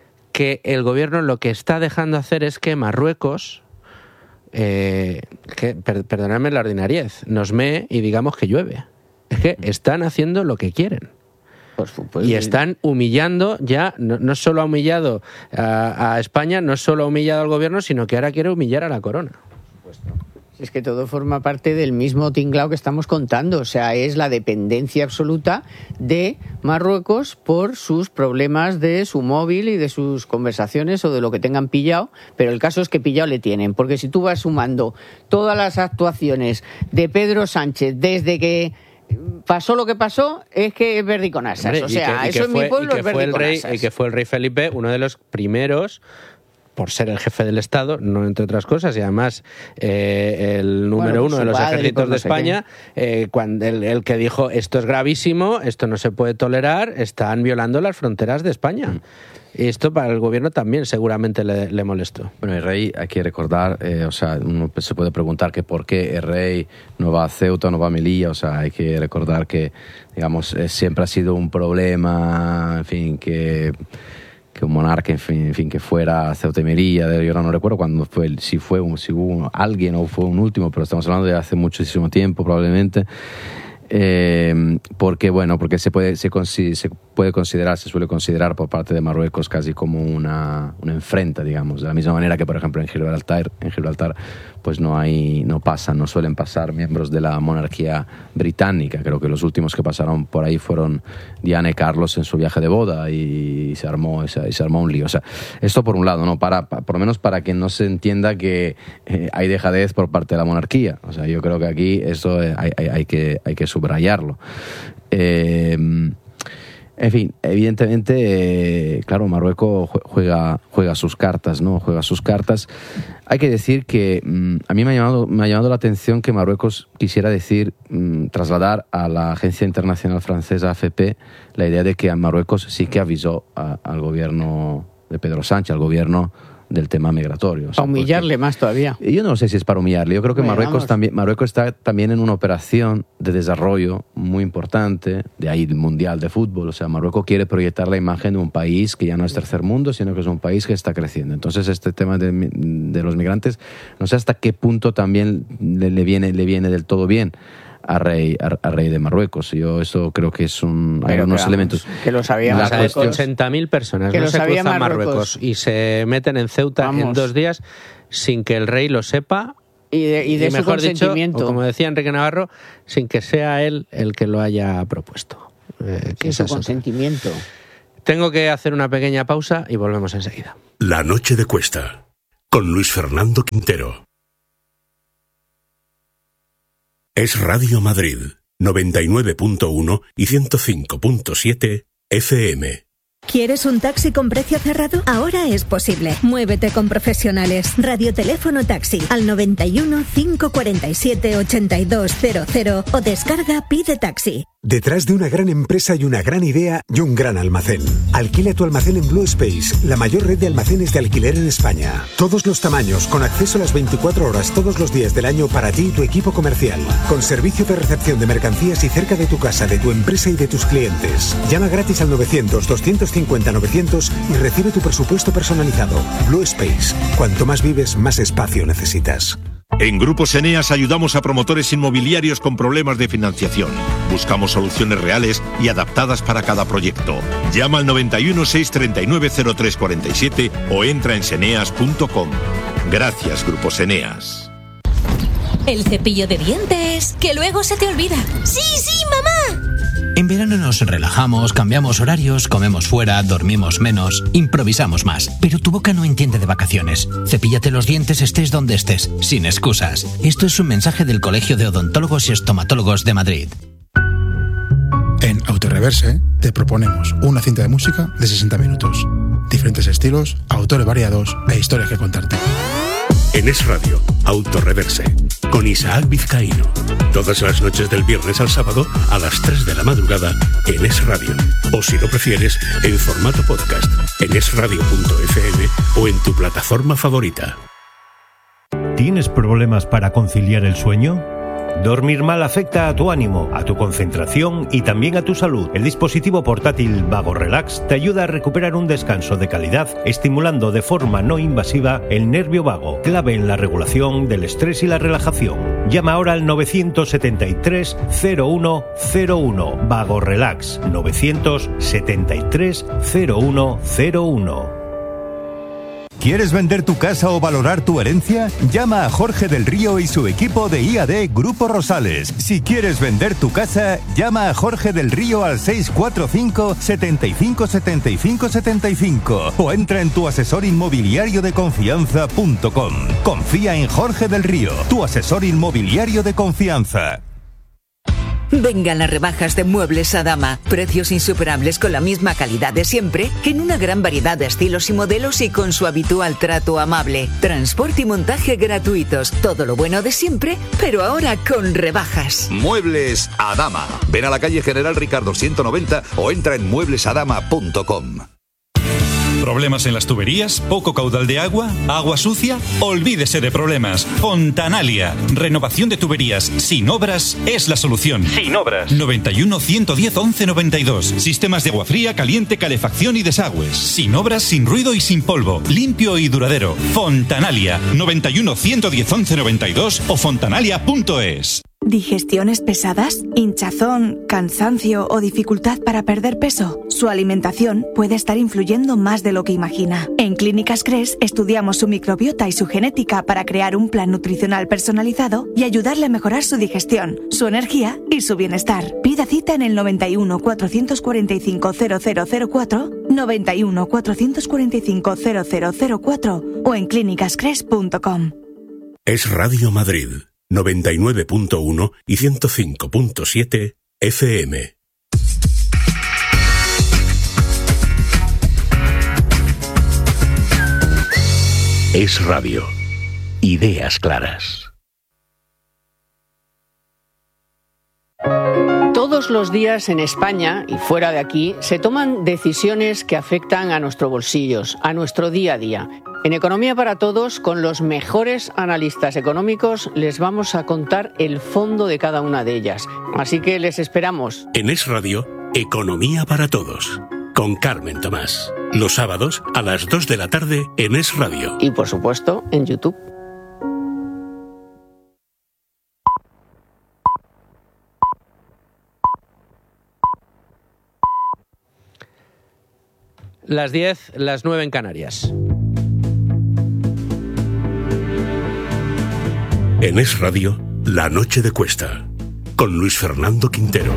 que el gobierno lo que está dejando hacer es que Marruecos... Eh, que, per, perdonadme la ordinariez, nos mee y digamos que llueve. Es que están haciendo lo que quieren. Pues, pues, y están humillando ya, no, no solo ha humillado a, a España, no solo ha humillado al gobierno, sino que ahora quiere humillar a la corona. Es que todo forma parte del mismo tinglao que estamos contando. O sea, es la dependencia absoluta de Marruecos por sus problemas de su móvil y de sus conversaciones o de lo que tengan pillado. Pero el caso es que pillado le tienen. Porque si tú vas sumando todas las actuaciones de Pedro Sánchez desde que pasó lo que pasó, es que es verdiconasas. Hombre, o sea, que, eso en mi pueblo es verdiconasas. Y que fue el rey Felipe uno de los primeros, por ser el jefe del Estado, no entre otras cosas, y además eh, el número bueno, uno de los ejércitos de España, eh, cuando el, el que dijo esto es gravísimo, esto no se puede tolerar, están violando las fronteras de España. Mm. Y esto para el gobierno también seguramente le, le molestó. Bueno, el rey, hay que recordar, eh, o sea, uno se puede preguntar que por qué el rey no va a Ceuta, no va a Melilla, o sea, hay que recordar que, digamos, eh, siempre ha sido un problema, en fin, que... que un monarca, en fin, en fin, que fuera a Ceuta y Melilla, yo no recuerdo cuándo fue, si fue un, si hubo alguien o fue un último, pero estamos hablando de hace muchísimo tiempo probablemente, eh, porque bueno, porque se puede, se, se puede considerar, se suele considerar por parte de Marruecos casi como una, una enfrenta, digamos, de la misma manera que por ejemplo en Gibraltar, en Gibraltar pues no hay, no pasan, no suelen pasar miembros de la monarquía británica. Creo que los últimos que pasaron por ahí fueron Diana y Carlos en su viaje de boda y se armó, se, se armó un lío. O sea, esto por un lado, ¿no? Para, para, por lo menos para que no se entienda que eh, hay dejadez por parte de la monarquía. O sea, yo creo que aquí eso eh, hay, hay, hay, que, hay que subrayarlo. Eh, En fin, evidentemente, eh, claro, Marruecos juega, juega sus cartas, ¿no? Juega sus cartas. Hay que decir que mmm, a mí me ha, llamado, me ha llamado la atención que Marruecos quisiera decir, mmm, trasladar a la agencia internacional francesa A F P la idea de que Marruecos sí que avisó a, al gobierno de Pedro Sánchez, al gobierno del tema migratorio. O sea, para humillarle porque, más todavía. Yo no sé si es para humillarle. Yo creo que bueno, Marruecos, también, Marruecos está también en una operación de desarrollo muy importante, de ahí el Mundial de Fútbol. O sea, Marruecos quiere proyectar la imagen de un país que ya no es tercer mundo, sino que es un país que está creciendo. Entonces, este tema de, de los migrantes, no sé hasta qué punto también le, le, viene, le viene del todo bien a rey, a, a rey de Marruecos. Yo eso creo que es un... Hay Pero unos que, elementos... Que lo sabía Marruecos. Marruecos. ochenta mil personas que no se cruzan Marruecos. Marruecos y se meten en Ceuta Vamos. en dos días sin que el rey lo sepa. Y de, y de y mejor su consentimiento. Dicho, o como decía Enrique Navarro, sin que sea él el que lo haya propuesto. Eh, sin su consentimiento. Tengo que hacer una pequeña pausa y volvemos enseguida. La noche de Cuesta, con Luis Fernando Quintero. Es Radio Madrid, noventa y nueve punto uno y ciento cinco punto siete F M. ¿Quieres un taxi con precio cerrado? Ahora es posible. Muévete con profesionales. Radioteléfono taxi al noventa y uno, cinco cuarenta y siete, ochenta y dos cero cero o descarga Pide Taxi. Detrás de una gran empresa hay una gran idea y un gran almacén. Alquila tu almacén en Blue Space, la mayor red de almacenes de alquiler en España. Todos los tamaños, con acceso a las veinticuatro horas todos los días del año para ti y tu equipo comercial. Con servicio de recepción de mercancías y cerca de tu casa, de tu empresa y de tus clientes. Llama gratis al novecientos, doscientos cincuenta, novecientos y recibe tu presupuesto personalizado. Blue Space. Cuanto más vives, más espacio necesitas. En Grupos Eneas ayudamos a promotores inmobiliarios con problemas de financiación. Buscamos soluciones reales y adaptadas para cada proyecto. Llama al noventa y uno, seiscientos treinta y nueve, cero tres cuarenta y siete o entra en seneas punto com. Gracias, Grupos Eneas. El cepillo de dientes, que luego se te olvida. ¡Sí, sí, mamá! En verano nos relajamos, cambiamos horarios, comemos fuera, dormimos menos, improvisamos más. Pero tu boca no entiende de vacaciones. Cepíllate los dientes estés donde estés, sin excusas. Esto es un mensaje del Colegio de Odontólogos y Estomatólogos de Madrid. En Autoreverse te proponemos una cinta de música de sesenta minutos. Diferentes estilos, autores variados e historias que contarte. En Es Radio, Autoreverse, con Isaac Vizcaíno. Todas las noches del viernes al sábado a las tres de la madrugada en Es Radio. O si lo prefieres, en formato podcast, en es radio punto efe eme o en tu plataforma favorita. ¿Tienes problemas para conciliar el sueño? Dormir mal afecta a tu ánimo, a tu concentración y también a tu salud. El dispositivo portátil Vago Relax te ayuda a recuperar un descanso de calidad, estimulando de forma no invasiva el nervio vago, clave en la regulación del estrés y la relajación. Llama ahora al novecientos setenta y tres, cero uno cero uno. Vago Relax, novecientos setenta y tres, cero uno cero uno. ¿Quieres vender tu casa o valorar tu herencia? Llama a Jorge del Río y su equipo de I A D Grupo Rosales. Si quieres vender tu casa, llama a Jorge del Río al seis cuatro cinco, setenta y cinco, setenta y cinco, setenta y cinco o entra en tu asesor inmobiliario de confianza punto com. Confía en Jorge del Río, tu asesor inmobiliario de confianza. Vengan las rebajas de Muebles Adama. Precios insuperables con la misma calidad de siempre, en una gran variedad de estilos y modelos y con su habitual trato amable. Transporte y montaje gratuitos. Todo lo bueno de siempre, pero ahora con rebajas. Muebles Adama. Ven a la calle General Ricardo ciento noventa o entra en muebles adama punto com. ¿Problemas en las tuberías? ¿Poco caudal de agua? ¿Agua sucia? Olvídese de problemas. Fontanalia. Renovación de tuberías sin obras es la solución. Sin obras. noventa y uno, ciento diez, once noventa y dos. Sistemas de agua fría, caliente, calefacción y desagües. Sin obras, sin ruido y sin polvo. Limpio y duradero. Fontanalia. noventa y uno, ciento diez, once noventa y dos o fontanalia punto es. ¿Digestiones pesadas? ¿Hinchazón, cansancio o dificultad para perder peso? Su alimentación puede estar influyendo más de lo que imagina. En Clínicas Cres estudiamos su microbiota y su genética para crear un plan nutricional personalizado y ayudarle a mejorar su digestión, su energía y su bienestar. Pida cita en el noventa y uno, cuatrocientos cuarenta y cinco, cero cero cero cuatro, noventa y uno, cuatrocientos cuarenta y cinco, cero cero cero cuatro o en clínicas cres punto com. Es Radio Madrid. noventa y nueve punto uno y ciento cinco punto siete F M. Es Radio. Ideas claras. Todos los días en España y fuera de aquí se toman decisiones que afectan a nuestros bolsillos, a nuestro día a día. En Economía para Todos, con los mejores analistas económicos, les vamos a contar el fondo de cada una de ellas. Así que les esperamos. En Es Radio, Economía para Todos, con Carmen Tomás. Los sábados a las dos de la tarde en Es Radio. Y por supuesto, en YouTube. Las diez, las nueve en Canarias. En Es Radio, La Noche de Cuesta, con Luis Fernando Quintero.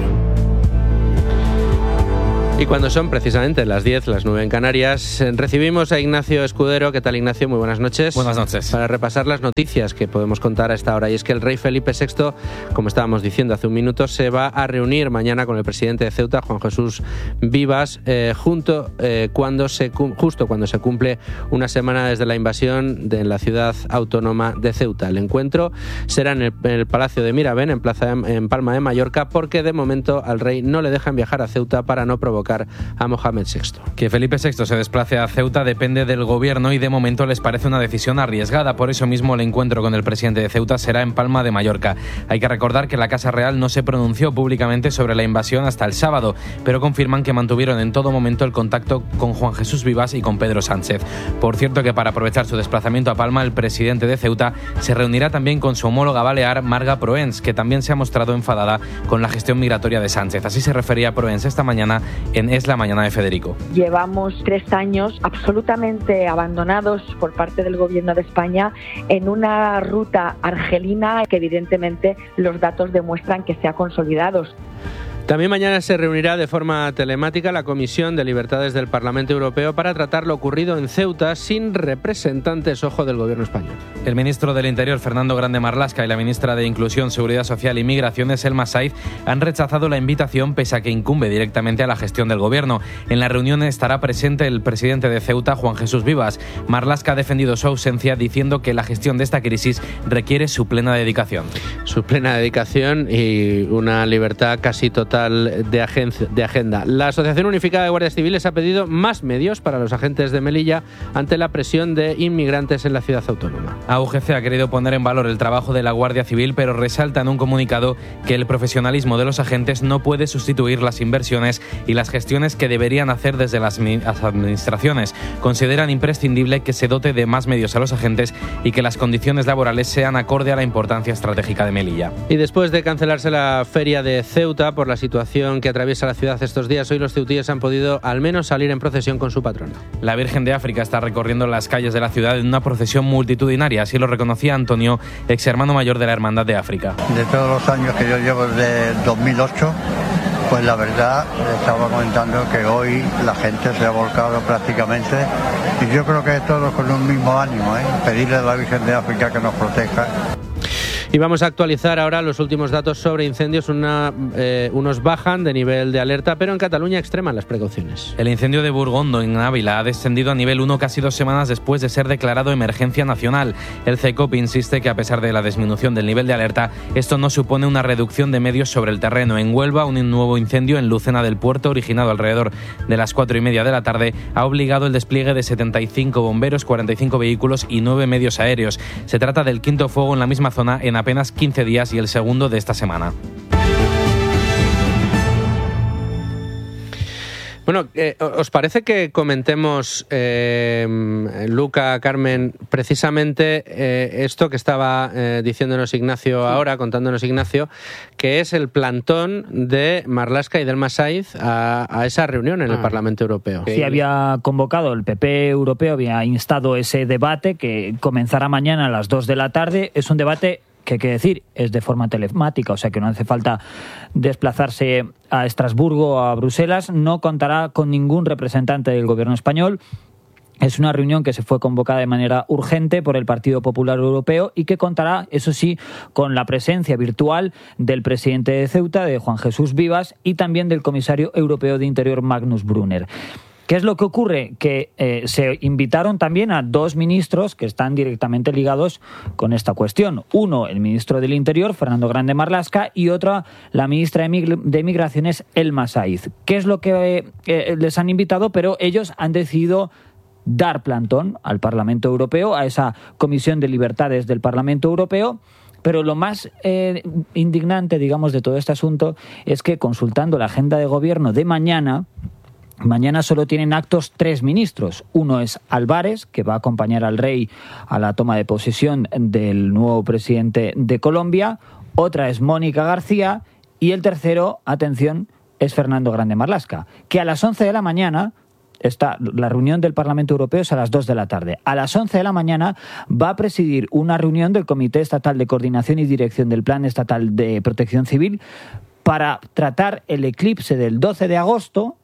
Y cuando son precisamente las diez, las nueve en Canarias, recibimos a Ignacio Escudero. ¿Qué tal, Ignacio? Muy buenas noches. Buenas noches. Para repasar las noticias que podemos contar a esta hora. Y es que el rey Felipe sexto, como estábamos diciendo hace un minuto, se va a reunir mañana con el presidente de Ceuta, Juan Jesús Vivas, eh, junto, eh, cuando se, justo cuando se cumple una semana desde la invasión de la ciudad autónoma de Ceuta. El encuentro será en el, en el Palacio de Miravén, en, Plaza de, en Palma de Mallorca, porque de momento al rey no le dejan viajar a Ceuta para no provocar a Mohamed sexto. Que Felipe sexto se desplace a Ceuta depende del gobierno y de momento les parece una decisión arriesgada. Por eso mismo el encuentro con el presidente de Ceuta será en Palma de Mallorca. Hay que recordar que la Casa Real no se pronunció públicamente sobre la invasión hasta el sábado, pero confirman que mantuvieron en todo momento el contacto con Juan Jesús Vivas y con Pedro Sánchez. Por cierto, que para aprovechar su desplazamiento a Palma, el presidente de Ceuta se reunirá también con su homóloga balear, Marga Proens, que también se ha mostrado enfadada con la gestión migratoria de Sánchez. Así se refería Proens esta mañana en Es la Mañana de Federico. Llevamos tres años absolutamente abandonados por parte del Gobierno de España en una ruta argelina que evidentemente los datos demuestran que se ha consolidado. También mañana se reunirá de forma telemática la Comisión de Libertades del Parlamento Europeo para tratar lo ocurrido en Ceuta sin representantes, ojo, del gobierno español. El ministro del Interior, Fernando Grande Marlaska, y la ministra de Inclusión, Seguridad Social y Migraciones, Elma Saiz, han rechazado la invitación pese a que incumbe directamente a la gestión del gobierno. En la reunión estará presente el presidente de Ceuta, Juan Jesús Vivas. Marlaska ha defendido su ausencia diciendo que la gestión de esta crisis requiere su plena dedicación. Su plena dedicación y una libertad casi total De, agencia, de agenda. La Asociación Unificada de Guardias Civiles ha pedido más medios para los agentes de Melilla ante la presión de inmigrantes en la ciudad autónoma. A U G C ha querido poner en valor el trabajo de la Guardia Civil, pero resalta en un comunicado que el profesionalismo de los agentes no puede sustituir las inversiones y las gestiones que deberían hacer desde las administraciones. Consideran imprescindible que se dote de más medios a los agentes y que las condiciones laborales sean acorde a la importancia estratégica de Melilla. Y después de cancelarse la feria de Ceuta por la situación que atraviesa la ciudad estos días, hoy los ceutíes han podido al menos salir en procesión con su patrona. La Virgen de África está recorriendo las calles de la ciudad en una procesión multitudinaria, así lo reconocía Antonio, ex hermano mayor de la Hermandad de África. De todos los años que yo llevo desde dos mil ocho, pues la verdad, estaba comentando que hoy la gente se ha volcado prácticamente, y yo creo que todos con un mismo ánimo, ¿eh? Pedirle a la Virgen de África que nos proteja. Y vamos a actualizar ahora los últimos datos sobre incendios. Una, eh, unos bajan de nivel de alerta, pero en Cataluña extreman las precauciones. El incendio de Burgondo, en Ávila, ha descendido a nivel uno casi dos semanas después de ser declarado emergencia nacional. El CECOP insiste que a pesar de la disminución del nivel de alerta, esto no supone una reducción de medios sobre el terreno. En Huelva, un nuevo incendio en Lucena del Puerto, originado alrededor de las cuatro y media de la tarde, ha obligado el despliegue de setenta y cinco bomberos, cuarenta y cinco vehículos y nueve medios aéreos. Se trata del quinto fuego en la misma zona en apenas quince días y el segundo de esta semana. Bueno, eh, ¿os parece que comentemos, eh, Luca, Carmen, precisamente eh, esto que estaba eh, diciéndonos Ignacio ahora, contándonos Ignacio, que es el plantón de Marlaska y Elma Saiz a, a esa reunión en el ah. Parlamento Europeo? Sí, había convocado el P P europeo, había instado ese debate que comenzará mañana a las dos de la tarde. Es un debate que hay que decir, es de forma telemática, o sea que no hace falta desplazarse a Estrasburgo o a Bruselas. No contará con ningún representante del gobierno español. Es una reunión que se fue convocada de manera urgente por el Partido Popular Europeo y que contará, eso sí, con la presencia virtual del presidente de Ceuta, de Juan Jesús Vivas, y también del comisario europeo de Interior, Magnus Brunner. ¿Qué es lo que ocurre? Que eh, se invitaron también a dos ministros que están directamente ligados con esta cuestión. Uno, el ministro del Interior, Fernando Grande Marlaska, y otra, la ministra de, Mig- de Migraciones, Elma Saiz. ¿Qué es lo que eh, les han invitado? Pero ellos han decidido dar plantón al Parlamento Europeo, a esa Comisión de Libertades del Parlamento Europeo. Pero lo más eh, indignante, digamos, de todo este asunto es que, consultando la agenda de gobierno de mañana, mañana solo tienen actos tres ministros. Uno es Álvarez, que va a acompañar al rey a la toma de posesión del nuevo presidente de Colombia. Otra es Mónica García. Y el tercero, atención, es Fernando Grande Marlaska, que a las once de la mañana... Está, la reunión del Parlamento Europeo es a las dos de la tarde. A las once de la mañana va a presidir una reunión del Comité Estatal de Coordinación y Dirección del Plan Estatal de Protección Civil para tratar el eclipse del doce de agosto,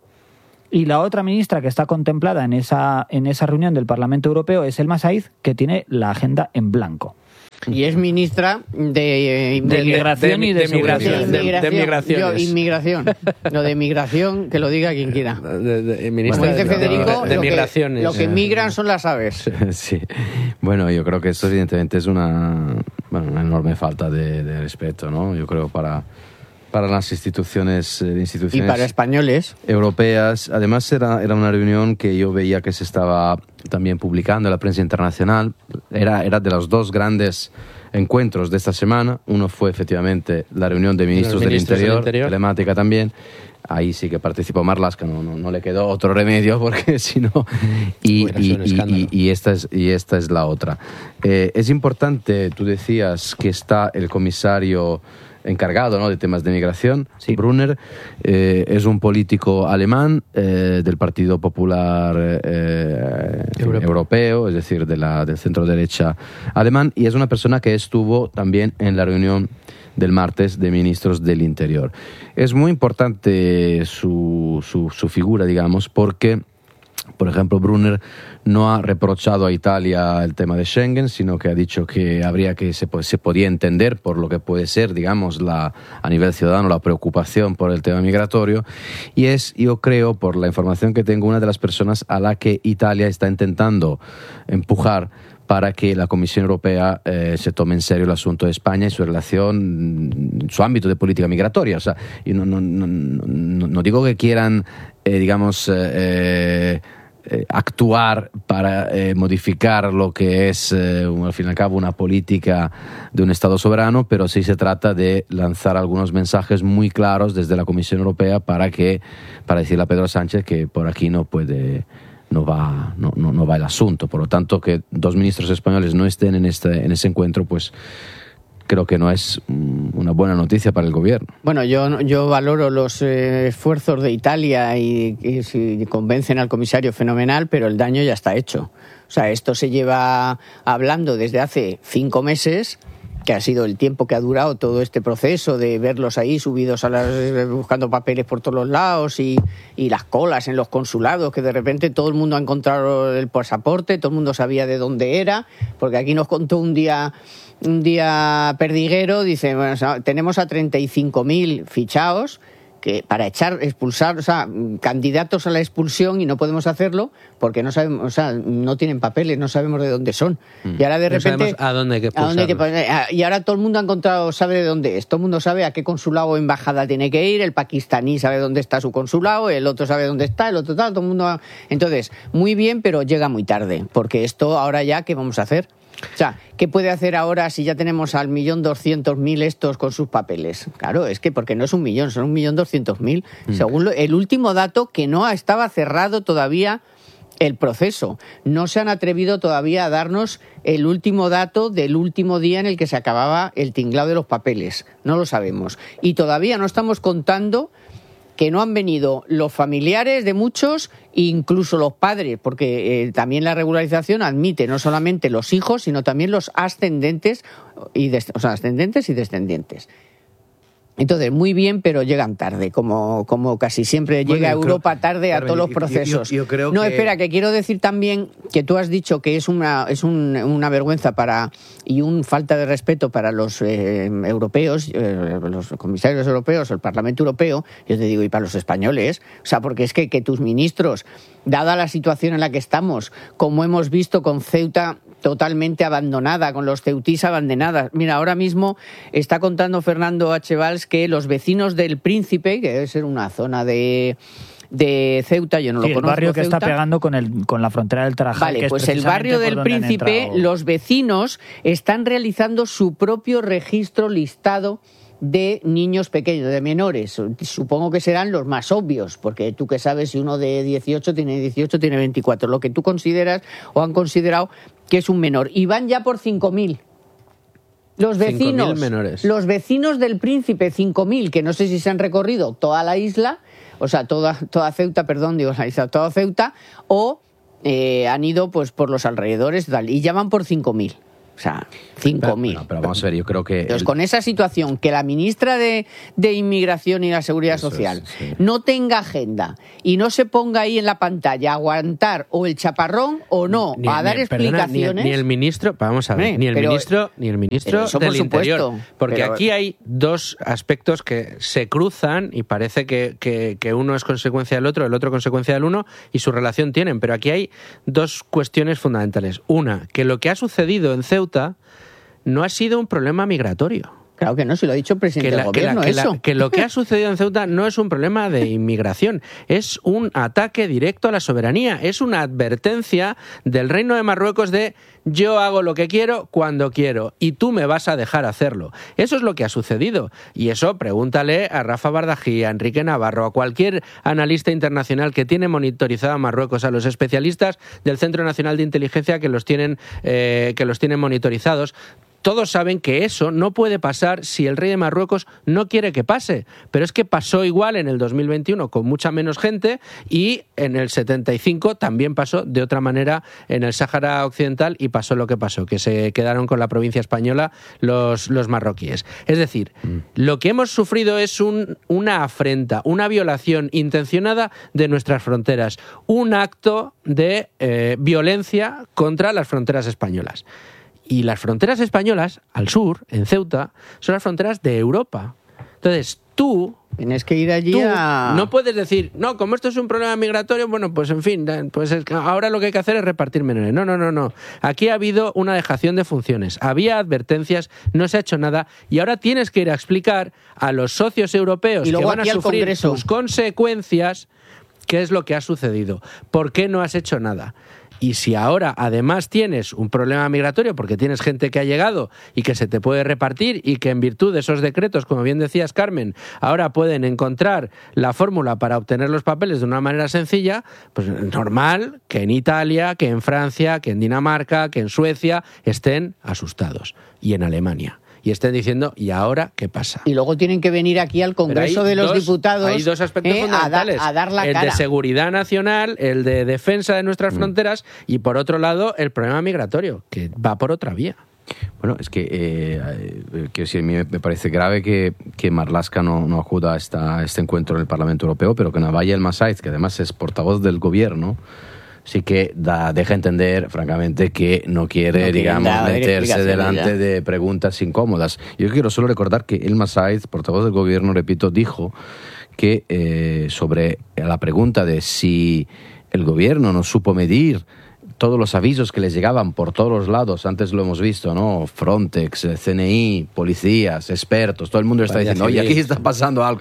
y la otra ministra que está contemplada en esa, en esa reunión del Parlamento Europeo es Elma Saiz, que tiene la agenda en blanco. Y es ministra de, de, de migración y de, de migración. De, de, de migración. Yo, inmigración. Lo de migración, que lo diga quien quiera. De, de, ministra Como dice Federico, de, de lo, migraciones. Que, lo que migran son las aves. Sí. Bueno, yo creo que esto evidentemente es una, bueno, una enorme falta de, de respeto, ¿no? Yo creo para... para las instituciones, eh, instituciones y para españoles europeas. Además era, era una reunión que yo veía que se estaba también publicando en la prensa internacional. Era, era de los dos grandes encuentros de esta semana. Uno fue efectivamente la reunión de ministros, del, ministros interior, del Interior, telemática también. Ahí sí que participó Marlaska, no, no, no le quedó otro remedio porque si no... Y, y, y, y, esta es, y esta es la otra. Eh, es importante, tú decías que está el comisario encargado, ¿no?, de temas de migración, sí. Brunner, eh, es un político alemán eh, del Partido Popular eh, Europeo, es decir, de la, del centro derecha alemán, y es una persona que estuvo también en la reunión del martes de ministros del Interior. Es muy importante su, su, su figura, digamos, porque, por ejemplo, Brunner no ha reprochado a Italia el tema de Schengen, sino que ha dicho que habría que se, se podía entender por lo que puede ser, digamos, la, a nivel ciudadano, la preocupación por el tema migratorio. Y es, yo creo, por la información que tengo, una de las personas a la que Italia está intentando empujar para que la Comisión Europea eh, se tome en serio el asunto de España y su relación, su ámbito de política migratoria. O sea, yo no, no, no, no, no digo que quieran, eh, digamos, eh, eh, actuar para eh, modificar lo que es, eh, al fin y al cabo, una política de un Estado soberano, pero sí se trata de lanzar algunos mensajes muy claros desde la Comisión Europea para que, para decirle a Pedro Sánchez que por aquí no puede... No va, no, no, no va el asunto. Por lo tanto, que dos ministros españoles no estén en, este, en ese encuentro, pues creo que no es una buena noticia para el gobierno. Bueno, yo, yo valoro los eh, esfuerzos de Italia y, y si convencen al comisario, fenomenal, pero el daño ya está hecho. O sea, esto se lleva hablando desde hace cinco meses, que ha sido el tiempo que ha durado todo este proceso de verlos ahí subidos a las, buscando papeles por todos los lados y, y las colas en los consulados, que de repente todo el mundo ha encontrado el pasaporte, todo el mundo sabía de dónde era, porque aquí nos contó un día un día Perdiguero, dice, bueno, tenemos a treinta y cinco mil fichados que para echar, expulsar, o sea, candidatos a la expulsión, y no podemos hacerlo porque no sabemos, o sea, no tienen papeles, no sabemos de dónde son. Mm. Y ahora de no repente a dónde hay que a dónde hay que poner, y ahora todo el mundo ha encontrado, sabe de dónde es, todo el mundo sabe a qué consulado o embajada tiene que ir, el pakistaní sabe dónde está su consulado, el otro sabe dónde está, el otro tal, todo el mundo ha... Entonces, muy bien, pero llega muy tarde, porque esto ahora ya, ¿qué vamos a hacer? O sea, ¿qué puede hacer ahora si ya tenemos al millón doscientos mil estos con sus papeles? Claro, es que porque no es un millón, son un millón doscientos mil. Mm. Según lo, el último dato, que no estaba cerrado todavía el proceso. No se han atrevido todavía a darnos el último dato del último día en el que se acababa el tinglado de los papeles. No lo sabemos. Y todavía no estamos contando que no han venido los familiares de muchos, incluso los padres, porque eh, también la regularización admite no solamente los hijos, sino también los ascendentes y, des- o sea, ascendentes y descendientes. Entonces, muy bien, pero llegan tarde, como, como casi siempre bueno, llega Europa creo, tarde a claro, todos los procesos. Yo, yo, yo creo no, que... espera, que quiero decir también que tú has dicho que es una, es un, una vergüenza para y una falta de respeto para los eh, europeos, eh, los comisarios europeos, el Parlamento Europeo, yo te digo, y para los españoles, o sea, porque es que, que tus ministros dada la situación en la que estamos, como hemos visto con Ceuta totalmente abandonada, con los ceutís abandonadas. Mira, ahora mismo está contando Fernando H. Valls que los vecinos del Príncipe, que debe ser una zona de... de Ceuta, yo no sí, lo conozco. El barrio que Ceuta. está pegando con, el, con la frontera del Tarajal. Vale, que es pues el barrio del Príncipe, los vecinos están realizando su propio registro listado de niños pequeños, de menores. Supongo que serán los más obvios, porque tú que sabes si uno de dieciocho tiene dieciocho, tiene veinticuatro, lo que tú consideras o han considerado que es un menor. Y van ya por cinco mil. Los vecinos, menores. los vecinos del Príncipe, cinco mil, que no sé si se han recorrido toda la isla, o sea, toda, toda Ceuta, perdón, digo la isla, toda Ceuta, o eh, han ido pues por los alrededores tal, y ya van por cinco mil. O sea, cinco mil. Bueno, pero vamos a ver, yo creo que... Entonces, el... con esa situación, que la ministra de, de Inmigración y la Seguridad Eso Social es, sí. no tenga agenda y no se ponga ahí en la pantalla a aguantar o el chaparrón o no, ni, a dar ni, explicaciones... Perdona, ni, ni el ministro, vamos a ver, eh, ni el pero, ministro ni el ministro eso, del por Interior. Supuesto, porque pero, aquí hay dos aspectos que se cruzan y parece que, que, que uno es consecuencia del otro, el otro consecuencia del uno, y su relación tienen. Pero aquí hay dos cuestiones fundamentales. Una, que lo que ha sucedido en Ceuta no ha sido un problema migratorio. Claro que no, si lo ha dicho el presidente que la, del gobierno, que la, eso. Que, la, que lo que ha sucedido en Ceuta no es un problema de inmigración, es un ataque directo a la soberanía, es una advertencia del Reino de Marruecos de yo hago lo que quiero cuando quiero y tú me vas a dejar hacerlo. Eso es lo que ha sucedido. Y eso pregúntale a Rafa Bardají, a Enrique Navarro, a cualquier analista internacional que tiene monitorizado a Marruecos, a los especialistas del Centro Nacional de Inteligencia que los tienen, eh, que los tienen monitorizados. Todos saben que eso no puede pasar si el rey de Marruecos no quiere que pase. Pero es que pasó igual en el dos mil veintiuno con mucha menos gente y en el setenta y cinco también pasó de otra manera en el Sáhara Occidental y pasó lo que pasó, que se quedaron con la provincia española los, los marroquíes. Es decir, mm. lo que hemos sufrido es un, una afrenta, una violación intencionada de nuestras fronteras, un acto de eh, violencia contra las fronteras españolas. Y las fronteras españolas, al sur, en Ceuta, son las fronteras de Europa. Entonces, tú... Tienes que ir allí tú a... no puedes decir, no, como esto es un problema migratorio, bueno, pues en fin, pues es que ahora lo que hay que hacer es repartir menores. No, no, no, no. Aquí ha habido una dejación de funciones. Había advertencias, no se ha hecho nada, y ahora tienes que ir a explicar a los socios europeos y luego que van aquí a sufrir Congreso. sus consecuencias qué es lo que ha sucedido. ¿Por qué no has hecho nada? Y si ahora además tienes un problema migratorio porque tienes gente que ha llegado y que se te puede repartir y que en virtud de esos decretos, como bien decías Carmen, ahora pueden encontrar la fórmula para obtener los papeles de una manera sencilla, pues normal que en Italia, que en Francia, que en Dinamarca, que en Suecia estén asustados. Y en Alemania. Y estén diciendo, ¿y ahora qué pasa? Y luego tienen que venir aquí al Congreso de los dos, Diputados hay dos aspectos eh, fundamentales. A, da, a dar la el cara. de seguridad nacional, el de defensa de nuestras mm. fronteras y, por otro lado, el problema migratorio, que va por otra vía. Bueno, es que eh, eh, quiero decir, a mí me parece grave que, que Marlaska no, no acuda a, esta, a este encuentro en el Parlamento Europeo, pero que Navaja El Massaid, que además es portavoz del gobierno, sí que da, deja entender, francamente, que no quiere, no digamos, meterse delante ya. de preguntas incómodas. Yo quiero solo recordar que El Massaid, portavoz del gobierno, repito, dijo que eh, sobre la pregunta de si el gobierno no supo medir todos los avisos que les llegaban por todos los lados, antes lo hemos visto, ¿no? Frontex, C N I, policías, expertos, todo el mundo está Vaya diciendo, oye, aquí está pasando algo.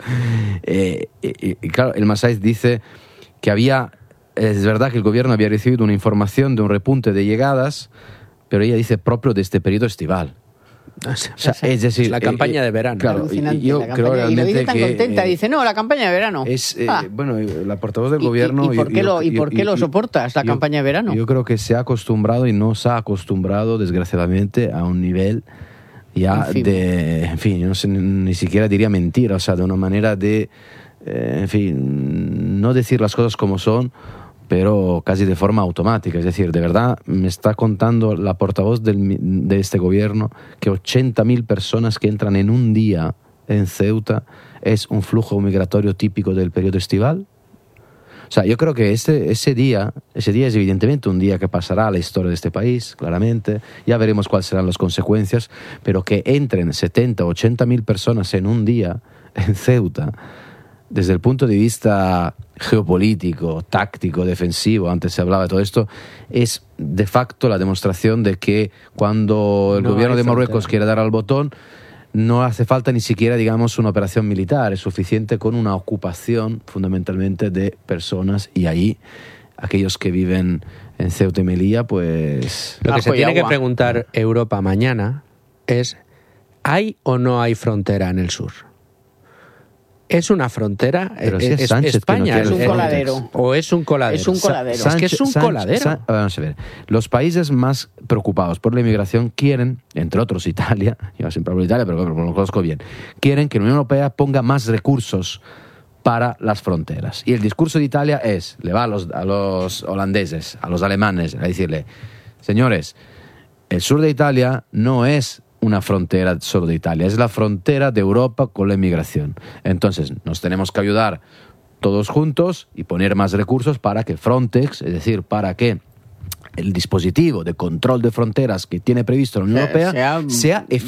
Eh, y, y claro, El Massaid dice que había... Es verdad que el gobierno había recibido una información de un repunte de llegadas, pero ella dice propio de este periodo estival. O sea, es decir, es la campaña eh, de verano. Claro, yo creo realmente y lo dice tan que, contenta, eh, dice, no, la campaña de verano. Es, eh, ah. Bueno, la portavoz del ¿Y, gobierno... ¿Y, y por qué, lo, y por qué y, lo soportas, la yo, campaña de verano? Yo creo que se ha acostumbrado y no se ha acostumbrado, desgraciadamente, a un nivel ya en fin. de... En fin, yo no sé, ni siquiera diría mentira, o sea, de una manera de... Eh, en fin, no decir las cosas como son, pero casi de forma automática. Es decir, de verdad me está contando la portavoz del, de este gobierno que ochenta mil personas que entran en un día en Ceuta es un flujo migratorio típico del periodo estival. O sea, yo creo que ese, ese día ese día es evidentemente un día que pasará a la historia de este país, claramente. Ya veremos cuáles serán las consecuencias, pero que entren setenta o ochenta mil personas en un día en Ceuta desde el punto de vista geopolítico, táctico, defensivo, antes se hablaba de todo esto, es de facto la demostración de que cuando el No gobierno hay de Marruecos frontera. quiere dar al botón, no hace falta ni siquiera, digamos, una operación militar, es suficiente con una ocupación fundamentalmente de personas, y ahí aquellos que viven en Ceuta y Melilla, pues... Lo que se Ajo y tiene que agua. preguntar Europa mañana es, ¿hay o no hay frontera en el sur? ¿Es una frontera? Pero si es ¿Es Sánchez que no España? quiere Es un ¿Es- coladero. ¿O es un coladero? Es un coladero. Sa- Es que es un Sánchez- coladero. Sa- vamos a ver. Los países más preocupados por la inmigración quieren, entre otros Italia, yo siempre hablo de Italia, pero bueno, lo conozco bien, quieren que la Unión Europea ponga más recursos para las fronteras. Y el discurso de Italia es, le va a los, a los holandeses, a los alemanes, a decirle, señores, el sur de Italia no es una frontera solo de Italia, es la frontera de Europa con la inmigración. Entonces, nos tenemos que ayudar todos juntos y poner más recursos para que Frontex, es decir, para que el dispositivo de control de fronteras que tiene previsto la Unión Sea- Europea sea sea eficaz.